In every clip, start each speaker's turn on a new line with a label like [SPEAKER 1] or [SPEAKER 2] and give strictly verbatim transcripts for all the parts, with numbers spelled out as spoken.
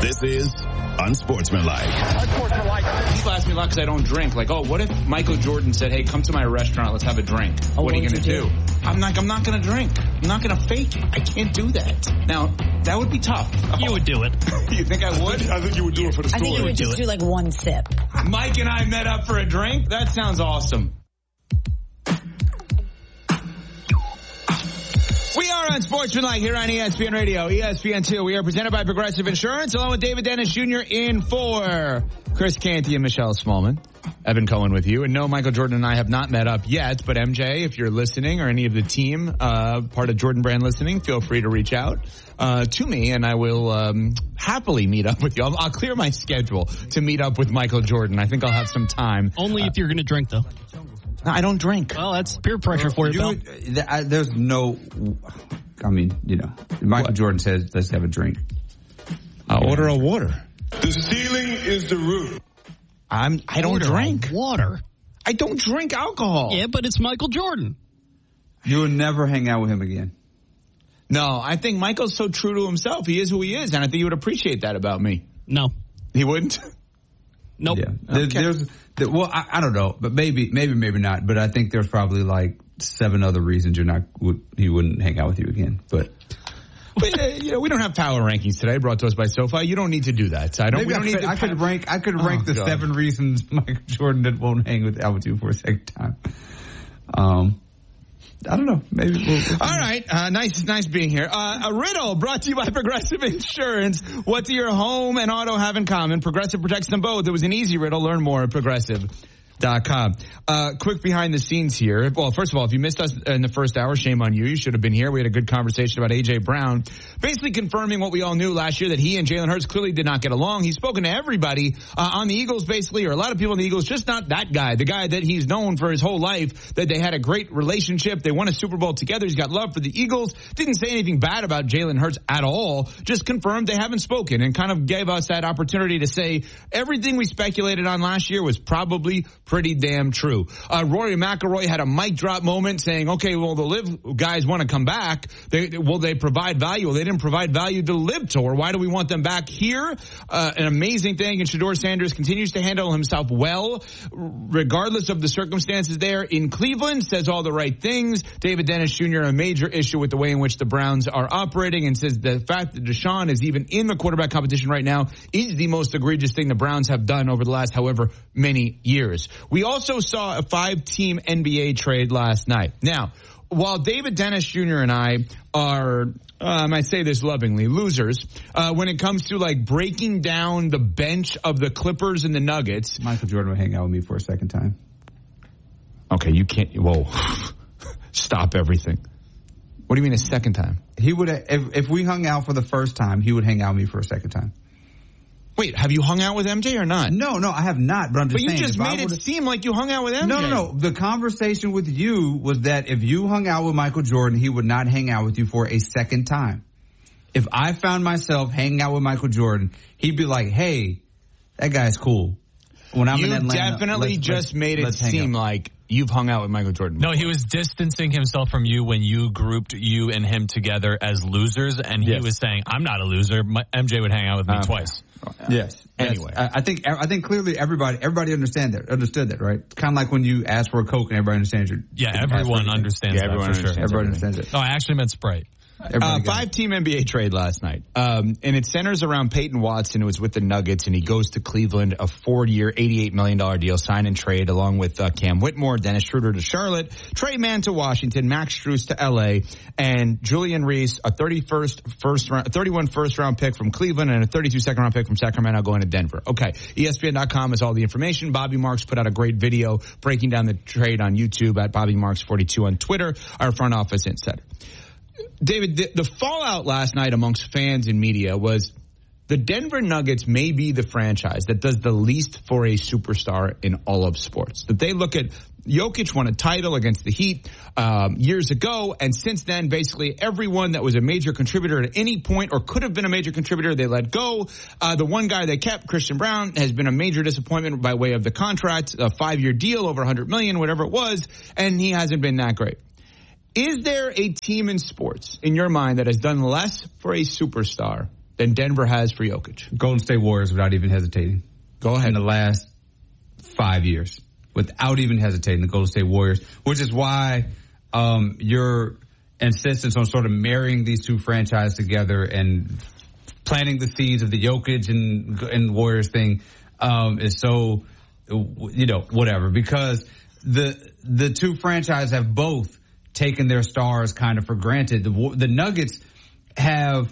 [SPEAKER 1] This is Unsportsmanlike.
[SPEAKER 2] Unsportsmanlike. People ask me a lot because I don't drink. Like, oh, what if Michael Jordan said, hey, come to my restaurant, let's have a drink. Oh, what are you going to do? do? I'm like, I'm not going to drink. I'm not going to fake it. I can't do that. Now, that would be tough.
[SPEAKER 3] You would do it.
[SPEAKER 2] You think I would?
[SPEAKER 4] I think you would do it for the story.
[SPEAKER 5] I think you would just do, do like one sip.
[SPEAKER 2] Mike and I met up for a drink? That sounds awesome. We are on Sportsmanlike here on E S P N Radio, E S P N two. We are presented by Progressive Insurance, along with David Dennis Junior in for Chris Canty and Michelle Smallman. Evan Cohen with you. And no, Michael Jordan and I have not met up yet, but M J, if you're listening, or any of the team, uh, part of Jordan Brand listening, feel free to reach out uh, to me, and I will um, happily meet up with you. I'll, I'll clear my schedule to meet up with Michael Jordan. I think I'll have some time.
[SPEAKER 3] Only
[SPEAKER 2] uh,
[SPEAKER 3] if you're going to drink, though.
[SPEAKER 2] I don't drink.
[SPEAKER 3] Well, that's peer pressure for you,
[SPEAKER 6] you th- I, There's no, I mean, you know, Michael what? Jordan says, let's have a drink.
[SPEAKER 2] I'll yeah. order a water.
[SPEAKER 4] The ceiling is the roof.
[SPEAKER 2] I'm, I don't
[SPEAKER 3] order
[SPEAKER 2] drink.
[SPEAKER 3] Water.
[SPEAKER 2] I don't drink alcohol.
[SPEAKER 3] Yeah, but it's Michael Jordan.
[SPEAKER 6] You will never hang out with him again.
[SPEAKER 2] No, I think Michael's so true to himself. He is who he is, and I think you would appreciate that about me.
[SPEAKER 3] No.
[SPEAKER 2] He wouldn't?
[SPEAKER 3] Nope.
[SPEAKER 6] Yeah. There,
[SPEAKER 2] okay.
[SPEAKER 6] There's, there, well, I, I don't know, but maybe, maybe, maybe not. But I think there's probably like seven other reasons you're not, would, he wouldn't hang out with you again. But,
[SPEAKER 2] but uh, you know, we don't have power rankings today, brought to us by SoFi. You don't need to do that. I don't.
[SPEAKER 6] Maybe
[SPEAKER 2] we don't
[SPEAKER 6] I
[SPEAKER 2] need.
[SPEAKER 6] Could,
[SPEAKER 2] to
[SPEAKER 6] I could rank. I could rank oh, the God. seven reasons Michael Jordan won't hang with, out with you for a second time. Um. I don't know. Maybe. We'll, we'll
[SPEAKER 2] All right. Uh, nice, nice being here. Uh, a riddle brought to you by Progressive Insurance. What do your home and auto have in common? Progressive protects them both. It was an easy riddle. Learn more at Progressive dot com. Uh, quick behind the scenes here. Well, first of all, if you missed us in the first hour, shame on you. You should have been here. We had a good conversation about A J Brown, basically confirming what we all knew last year, that he and Jalen Hurts clearly did not get along. He's spoken to everybody uh, on the Eagles, basically, or a lot of people in the Eagles, just not that guy, the guy that he's known for his whole life, that they had a great relationship. They won a Super Bowl together. He's got love for the Eagles. Didn't say anything bad about Jalen Hurts at all. Just confirmed they haven't spoken, and kind of gave us that opportunity to say everything we speculated on last year was probably pretty damn true. Uh, Rory McIlroy had a mic drop moment saying, okay, well, the Live guys want to come back. They, will they provide value? Well, they didn't provide value to the Live Tour. Why do we want them back here? Uh, an amazing thing. And Shedeur Sanders continues to handle himself well, regardless of the circumstances there in Cleveland, says all the right things. David Dennis Junior, a major issue with the way in which the Browns are operating, and says the fact that Deshaun is even in the quarterback competition right now is the most egregious thing the Browns have done over the last however many years. We also saw a five-team N B A trade last night. Now, while David Dennis Junior and I are, um, I say this lovingly, losers, uh, when it comes to like breaking down the bench of the Clippers and the Nuggets.
[SPEAKER 6] Michael Jordan would hang out with me for a second time.
[SPEAKER 2] Okay, you can't, whoa. Stop everything. What do you mean a second time?
[SPEAKER 6] He would, if, if we hung out for the first time, he would hang out with me for a second time.
[SPEAKER 2] Wait, have you hung out with M J or not?
[SPEAKER 6] No, no, I have not, but I'm just
[SPEAKER 2] saying. But you
[SPEAKER 6] saying,
[SPEAKER 2] just made it seem like you hung out with M J.
[SPEAKER 6] No, no, no. The conversation with you was that if you hung out with Michael Jordan, he would not hang out with you for a second time. If I found myself hanging out with Michael Jordan, he'd be like, hey, that guy's cool. When I'm
[SPEAKER 2] you
[SPEAKER 6] in Atlanta,
[SPEAKER 2] definitely
[SPEAKER 6] let's,
[SPEAKER 2] just
[SPEAKER 6] let's,
[SPEAKER 2] made it seem like you've hung out with Michael Jordan before.
[SPEAKER 7] No, he was distancing himself from you when you grouped you and him together as losers, and he yes. was saying, I'm not a loser. My, M J would hang out with me okay. twice.
[SPEAKER 6] Yes.
[SPEAKER 2] Anyway,
[SPEAKER 6] yes. I, I think I think clearly everybody everybody understand that understood that, right? It's kind of like when you ask for a Coke and everybody understands your.
[SPEAKER 7] Yeah, everyone understands.
[SPEAKER 2] Yeah, everyone
[SPEAKER 7] that for
[SPEAKER 2] understands.
[SPEAKER 7] Sure.
[SPEAKER 6] Everybody understands it.
[SPEAKER 7] Oh, I actually meant Sprite.
[SPEAKER 2] Uh, five-team N B A trade last night, um, and it centers around Peyton Watson, who was with the Nuggets, and he goes to Cleveland, a four-year, eighty-eight million dollars deal, sign and trade, along with uh, Cam Whitmore, Dennis Schroeder to Charlotte, Trey Mann to Washington, Max Strus to L A, and Julian Reese, a thirty-first first round, thirty-one first-round pick from Cleveland, and a thirty-two second-round pick from Sacramento going to Denver. Okay, E S P N dot com has all the information. Bobby Marks put out a great video breaking down the trade on YouTube at Bobby Marks forty-two on Twitter, our front office insider. David, the, the fallout last night amongst fans and media was the Denver Nuggets may be the franchise that does the least for a superstar in all of sports. That they look at Jokic won a title against the Heat um, years ago, and since then, basically everyone that was a major contributor at any point or could have been a major contributor, they let go. Uh, the one guy they kept, Christian Brown, has been a major disappointment by way of the contract, a five-year deal, over one hundred million dollars, whatever it was, and he hasn't been that great. Is there a team in sports, in your mind, that has done less for a superstar than Denver has for Jokic?
[SPEAKER 6] Golden State Warriors without even hesitating.
[SPEAKER 2] Go ahead.
[SPEAKER 6] In the last five years. Without even hesitating, the Golden State Warriors, which is why um, your insistence on sort of marrying these two franchises together and planting the seeds of the Jokic and, and Warriors thing um, is so, you know, whatever. Because the the two franchises have both taken their stars kind of for granted. The, the Nuggets have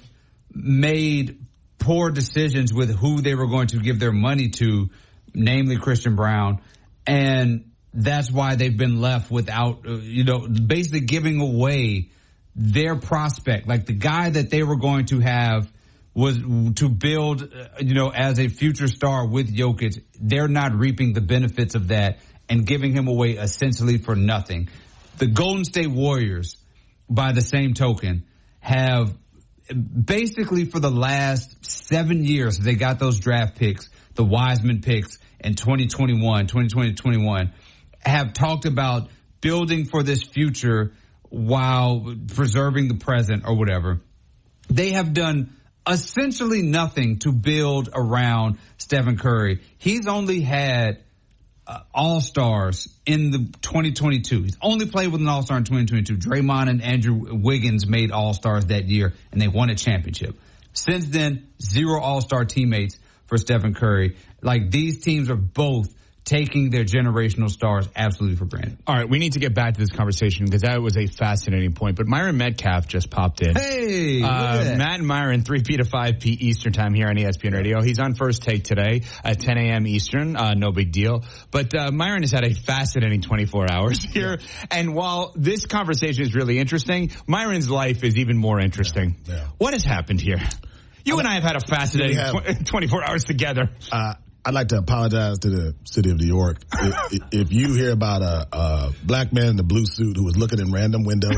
[SPEAKER 6] made poor decisions with who they were going to give their money to, namely Christian Brown. And that's why they've been left without, uh, you know, basically giving away their prospect. Like the guy that they were going to have was to build, uh, you know, as a future star with Jokic. They're not reaping the benefits of that and giving him away essentially for nothing. The Golden State Warriors, by the same token, have basically for the last seven years, they got those draft picks, the Wiseman picks, in twenty twenty-one, twenty twenty, twenty-one, have talked about building for this future while preserving the present or whatever. They have done essentially nothing to build around Stephen Curry. He's only had uh, all-stars in the twenty twenty-two. He's only played with an all-star in twenty twenty-two. Draymond and Andrew Wiggins made all-stars that year, and they won a championship. Since then, zero all-star teammates for Stephen Curry. Like, these teams are both taking their generational stars absolutely for granted.
[SPEAKER 2] All right, we need to get back to this conversation because that was a fascinating point. But Myron Metcalf just popped in.
[SPEAKER 6] Hey,
[SPEAKER 2] uh, Matt and Myron, three P to five P Eastern time here on E S P N Radio. He's on First Take today at ten a.m. Eastern. Uh, no big deal. But uh, Myron has had a fascinating twenty-four hours here. Yeah. And while this conversation is really interesting, Myron's life is even more interesting. Yeah. Yeah. What has happened here? You I and I have had a fascinating have, twenty-four hours together.
[SPEAKER 8] Uh, I'd like to apologize to the city of New York. if, if you hear about a, a black man in a blue suit who was looking in random windows,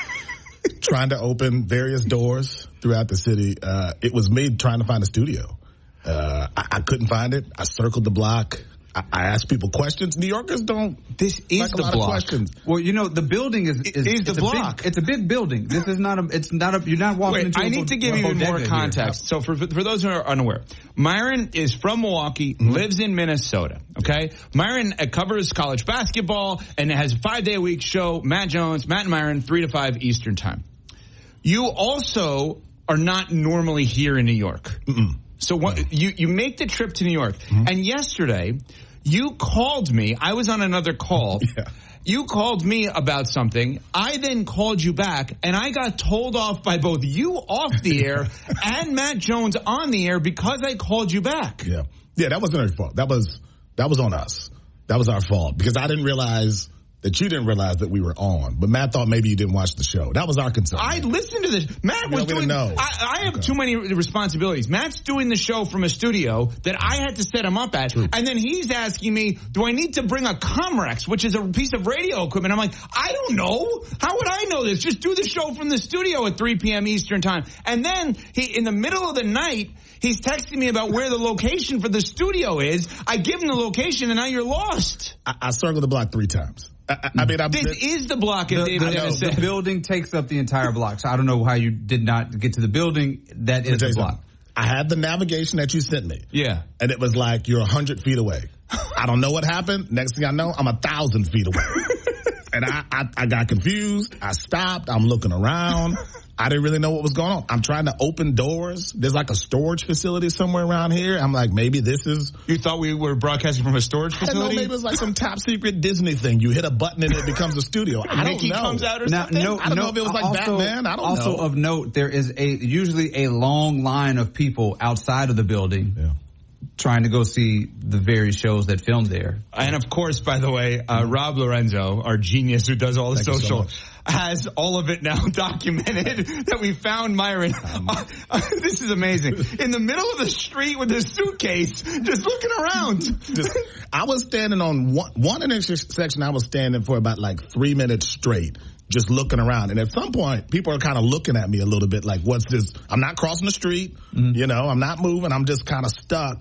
[SPEAKER 8] trying to open various doors throughout the city, uh, it was me trying to find a studio. Uh, I, I couldn't find it. I circled the block. I, I asked people questions. New Yorkers don't.
[SPEAKER 2] This is
[SPEAKER 8] like
[SPEAKER 2] the
[SPEAKER 8] a lot
[SPEAKER 2] block.
[SPEAKER 8] Of questions.
[SPEAKER 6] Well, you know, the building is, is,
[SPEAKER 2] is the
[SPEAKER 6] it's
[SPEAKER 2] block.
[SPEAKER 6] A big, it's a big building. This is not a. It's not a. You're not walking
[SPEAKER 2] Wait,
[SPEAKER 6] into.
[SPEAKER 2] I
[SPEAKER 6] a
[SPEAKER 2] need
[SPEAKER 6] bo-
[SPEAKER 2] to give
[SPEAKER 6] a
[SPEAKER 2] even more
[SPEAKER 6] bodega
[SPEAKER 2] context.
[SPEAKER 6] here.
[SPEAKER 2] So, for for those who are unaware, Myron is from Milwaukee, mm-hmm. lives in Minnesota. Okay, Myron uh, covers college basketball and has a five day a week show. Matt Jones, Matt and Myron, three to five Eastern time. You also are not normally here in New York. Mm-mm. So what, no. you you make the trip to New York, mm-hmm. and yesterday. You called me. I was on another call. Yeah. You called me about something. I then called you back, and I got told off by both you off the air and Matt Jones on the air because I called you back.
[SPEAKER 8] Yeah, yeah, that wasn't our fault. That was that was on us. That was our fault because I didn't realize that you didn't realize that we were on. But Matt thought maybe you didn't watch the show. That was our concern.
[SPEAKER 2] I listened to this. Matt was doing. Know. I, I have okay. too many responsibilities. Matt's doing the show from a studio that I had to set him up at, True. And then he's asking me, "Do I need to bring a Comrex, which is a piece of radio equipment?" I'm like, "I don't know. How would I know this? Just do the show from the studio at three p.m. Eastern time." And then he, in the middle of the night, he's texting me about where the location for the studio is. I give him the location, and now you're lost.
[SPEAKER 8] I, I circled the block three times. I, I mean, I'm,
[SPEAKER 2] this
[SPEAKER 8] the,
[SPEAKER 2] is the block. The,
[SPEAKER 6] the, the, the building takes up the entire block. So I don't know how you did not get to the building. That is the block.
[SPEAKER 8] I had the navigation that you sent me.
[SPEAKER 2] Yeah.
[SPEAKER 8] And it was like, you're a hundred feet away. I don't know what happened. Next thing I know, I'm a thousand feet away. And I, I, I got confused. I stopped. I'm looking around. I didn't really know what was going on. I'm trying to open doors. There's like a storage facility somewhere around here. I'm like, maybe this is...
[SPEAKER 2] You thought we were broadcasting from a storage facility?
[SPEAKER 8] I don't know. Maybe it's like some top secret Disney thing. You hit a button and it becomes a studio. I don't
[SPEAKER 2] Mickey
[SPEAKER 8] know.
[SPEAKER 2] comes out or
[SPEAKER 6] now,
[SPEAKER 2] something?
[SPEAKER 6] No,
[SPEAKER 8] I don't
[SPEAKER 6] no,
[SPEAKER 8] know if it was like
[SPEAKER 6] also,
[SPEAKER 8] Batman. I don't
[SPEAKER 6] also
[SPEAKER 8] know.
[SPEAKER 6] Also of note, there is a usually a long line of people outside of the building. Yeah. Trying to go see the various shows that filmed there.
[SPEAKER 2] And of course, by the way, uh, Rob Lorenzo, our genius who does all the
[SPEAKER 8] Thank
[SPEAKER 2] social,
[SPEAKER 8] so
[SPEAKER 2] has all of it now documented that we found Myron. Uh, uh, this is amazing. In the middle of the street with his suitcase, just looking around.
[SPEAKER 8] Just, I was standing on one, one intersection. I was standing for about like three minutes straight. Just looking around. And at some point, people are kind of looking at me a little bit like, what's this? I'm not crossing the street. Mm-hmm. You know, I'm not moving. I'm just kind of stuck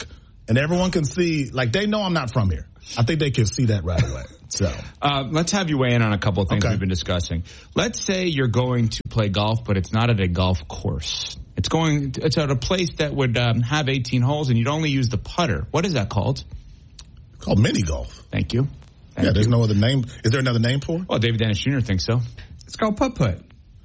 [SPEAKER 8] and everyone can see, like, they know I'm not from here. I think they can see that right away. So
[SPEAKER 2] uh, let's have you weigh in on a couple of things
[SPEAKER 8] okay.
[SPEAKER 2] we've been discussing. Let's say you're going to play golf, but it's not at a golf course. It's going. To, it's at a place that would um, have eighteen holes, and you'd only use the putter. What is that called?
[SPEAKER 8] It's called mini golf.
[SPEAKER 2] Thank you. Thank
[SPEAKER 8] yeah, there's
[SPEAKER 2] you.
[SPEAKER 8] no other name. Is there another name for it?
[SPEAKER 2] Well, David Dennis Junior thinks so.
[SPEAKER 6] It's called putt-putt.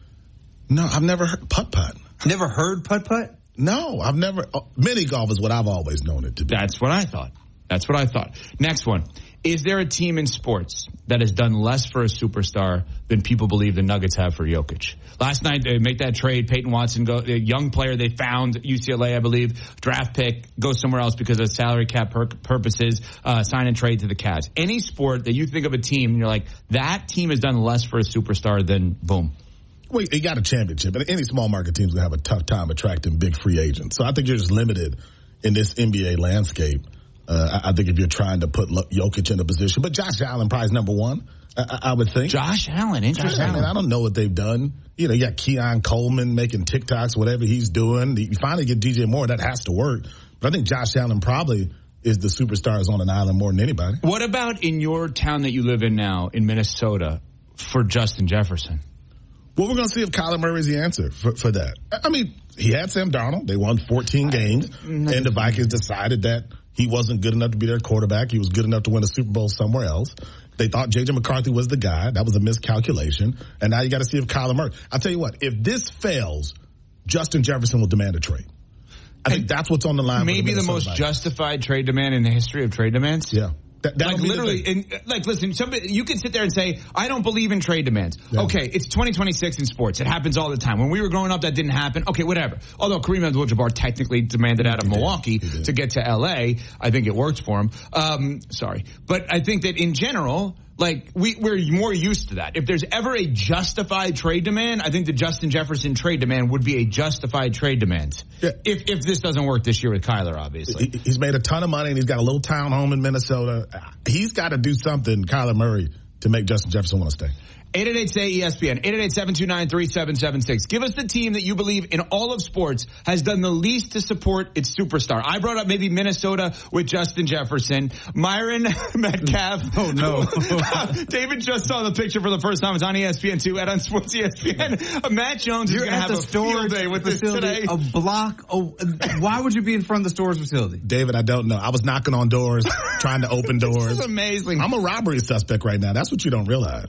[SPEAKER 8] No, I've never heard putt-putt.
[SPEAKER 6] Never heard putt-putt?
[SPEAKER 8] No, I've never. Uh, mini golf is what I've always known it to be.
[SPEAKER 2] That's what I thought. That's what I thought. Next one. Is there a team in sports that has done less for a superstar than people believe the Nuggets have for Jokic? Last night, they make that trade. Peyton Watson, go, a young player they found, U C L A, I believe, draft pick, goes somewhere else because of salary cap per- purposes, uh, sign and trade to the Cavs. Any sport that you think of a team and you're like, that team has done less for a superstar than boom.
[SPEAKER 8] Well, you got a championship, and any small market team's gonna have a tough time attracting big free agents. So I think you're just limited in this N B A landscape. Uh, I, I think if you're trying to put Jokic in a position, but Josh Allen probably is number one, I, I would think.
[SPEAKER 2] Josh Allen, interesting.
[SPEAKER 8] Josh Allen, I don't know what they've done. You know, you got Keon Coleman making TikToks, whatever he's doing. You finally get D J Moore, that has to work. But I think Josh Allen probably is the superstars on an island more than anybody.
[SPEAKER 2] What about in your town that you live in now, in Minnesota, for Justin Jefferson?
[SPEAKER 8] Well, we're going to see if Kyler Murray is the answer for, for that. I mean, he had Sam Darnold. They won fourteen games, and the Vikings decided that he wasn't good enough to be their quarterback. He was good enough to win a Super Bowl somewhere else. They thought J J McCarthy was the guy. That was a miscalculation. And now you got to see if Kyler Murray. I'll tell you what, if this fails, Justin Jefferson will demand a trade. I think that's what's on the line.
[SPEAKER 2] Maybe
[SPEAKER 8] the,
[SPEAKER 2] the most
[SPEAKER 8] Vikings.
[SPEAKER 2] justified trade demand in the history of trade demands.
[SPEAKER 8] Yeah. That,
[SPEAKER 2] like literally, and, like listen, somebody, you can sit there and say, I don't believe in trade demands. Yeah. Okay, it's twenty twenty-six in sports. It happens all the time. When we were growing up, that didn't happen. Okay, whatever. Although Kareem Abdul-Jabbar technically demanded out of
[SPEAKER 8] he
[SPEAKER 2] Milwaukee to get to L A, I think it worked for him. Um, sorry. But I think that in general, like, we, we're more used to that. If there's ever a justified trade demand, I think the Justin Jefferson trade demand would be a justified trade demand. Yeah. If if this doesn't work this year with Kyler, obviously.
[SPEAKER 8] He, he's made a ton of money, and he's got a little town home in Minnesota. He's got to do something, Kyler Murray, to make Justin Jefferson want to stay.
[SPEAKER 2] eight eight eight, S A Y, E S P N, eight eight eight, seven two nine, three seven seven six. Give us the team that you believe in all of sports has done the least to support its superstar. I brought up maybe Minnesota with Justin Jefferson. Myron Metcalf.
[SPEAKER 6] Oh, no.
[SPEAKER 2] David just saw the picture for the first time. It's on E S P N two, at on Sports E S P N. Uh, Matt Jones is
[SPEAKER 6] You're
[SPEAKER 2] going to have
[SPEAKER 6] the
[SPEAKER 2] a field day with this today.
[SPEAKER 6] A block. Oh, why would you be in front of the storage facility?
[SPEAKER 8] David, I don't know. I was knocking on doors, trying to open doors.
[SPEAKER 2] This is amazing.
[SPEAKER 8] I'm a robbery suspect right now. That's what you don't realize.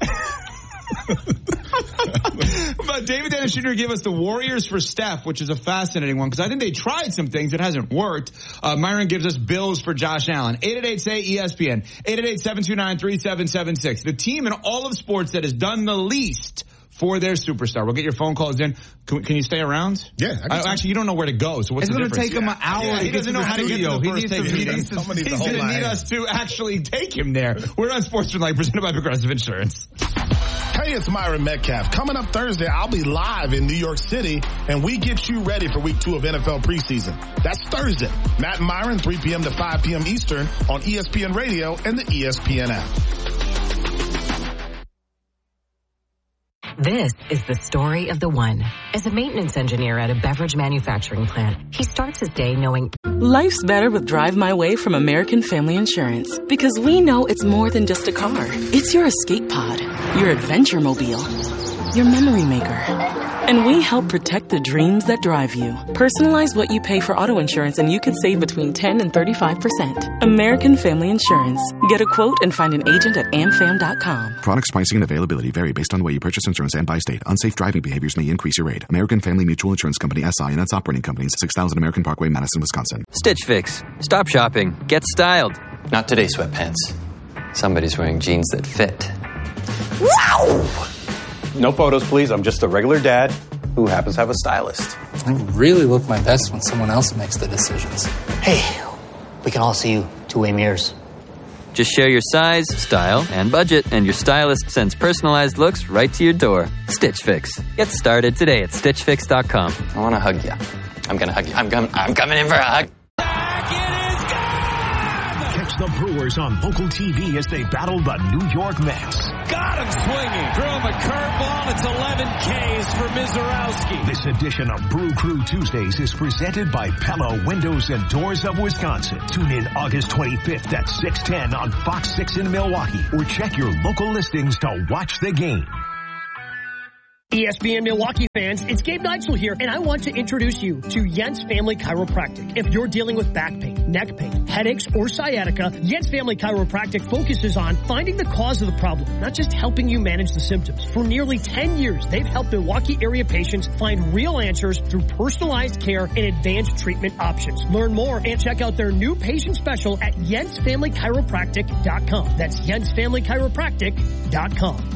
[SPEAKER 2] But David Dennis Junior gave us the Warriors for Steph, which is a fascinating one because I think they tried some things. It hasn't worked. Uh, Myron gives us Bills for Josh Allen. eight eight eight, S A Y, E S P N. eight eight eight, seven two nine, three seven seven six. The team in all of sports that has done the least for their superstar. We'll get your phone calls in. Can, can you stay around?
[SPEAKER 8] Yeah. I
[SPEAKER 2] uh, actually, you don't know where to go, so what's
[SPEAKER 6] it's
[SPEAKER 2] the
[SPEAKER 6] difference? It's going to take him an hour.
[SPEAKER 2] Yeah,
[SPEAKER 6] to
[SPEAKER 2] he
[SPEAKER 6] get
[SPEAKER 2] doesn't
[SPEAKER 6] to
[SPEAKER 2] know how to get to the
[SPEAKER 6] he
[SPEAKER 2] first
[SPEAKER 6] needs to,
[SPEAKER 2] take.
[SPEAKER 6] he needs to,
[SPEAKER 8] Somebody
[SPEAKER 2] He's
[SPEAKER 8] the
[SPEAKER 2] going to
[SPEAKER 8] whole
[SPEAKER 2] need
[SPEAKER 8] line.
[SPEAKER 2] us to actually take him there. We're on Sportsman presented by Progressive Insurance.
[SPEAKER 8] Hey, it's Myron Metcalf. Coming up Thursday, I'll be live in New York City, and we get you ready for week two of N F L preseason. That's Thursday. Matt and Myron, three p.m. to five p.m. Eastern on E S P N Radio and the E S P N app.
[SPEAKER 9] This is the story of the one. As a maintenance engineer at a beverage manufacturing plant, he starts his day knowing
[SPEAKER 10] life's better with Drive My Way from American Family Insurance. Because we know it's more than just a car. It's your escape pod, your adventure mobile, your memory maker. And we help protect the dreams that drive you. Personalize what you pay for auto insurance and you could save between ten and thirty-five percent. American Family Insurance. Get a quote and find an agent at am fam dot com.
[SPEAKER 11] Products, pricing, and availability vary based on the way you purchase insurance and by state. Unsafe driving behaviors may increase your rate. American Family Mutual Insurance Company, S I and its operating companies, six thousand American Parkway, Madison, Wisconsin.
[SPEAKER 12] Stitch Fix. Stop shopping. Get styled. Not today, sweatpants. Somebody's wearing jeans that fit.
[SPEAKER 13] Wow! No photos, please. I'm just a regular dad who happens to have a stylist.
[SPEAKER 14] I really look my best when someone else makes the decisions.
[SPEAKER 15] Hey, we can all see you two-way mirrors.
[SPEAKER 12] Just share your size, style, and budget, and your stylist sends personalized looks right to your door. Stitch Fix. Get started today at stitch fix dot com. I want to hug you. I'm going to hug you. I'm, com- I'm coming in for a hug.
[SPEAKER 1] Catch the Brewers on local T V as they battle the New York Mets.
[SPEAKER 16] got him swinging. Threw him a curveball. It's eleven Ks for Mizorowski.
[SPEAKER 17] This edition of Brew Crew Tuesdays is presented by Pella Windows and Doors of Wisconsin. Tune in August twenty-fifth at six ten on Fox six in Milwaukee, or check your local listings to watch the game.
[SPEAKER 18] E S P N Milwaukee fans, it's Gabe Neitzel here, and I want to introduce you to Jens Family Chiropractic. If you're dealing with back pain, neck pain, headaches, or sciatica, Jens Family Chiropractic focuses on finding the cause of the problem, not just helping you manage the symptoms. For nearly ten years, they've helped Milwaukee area patients find real answers through personalized care and advanced treatment options. Learn more and check out their new patient special at jens family chiropractic dot com. That's jens family chiropractic dot com.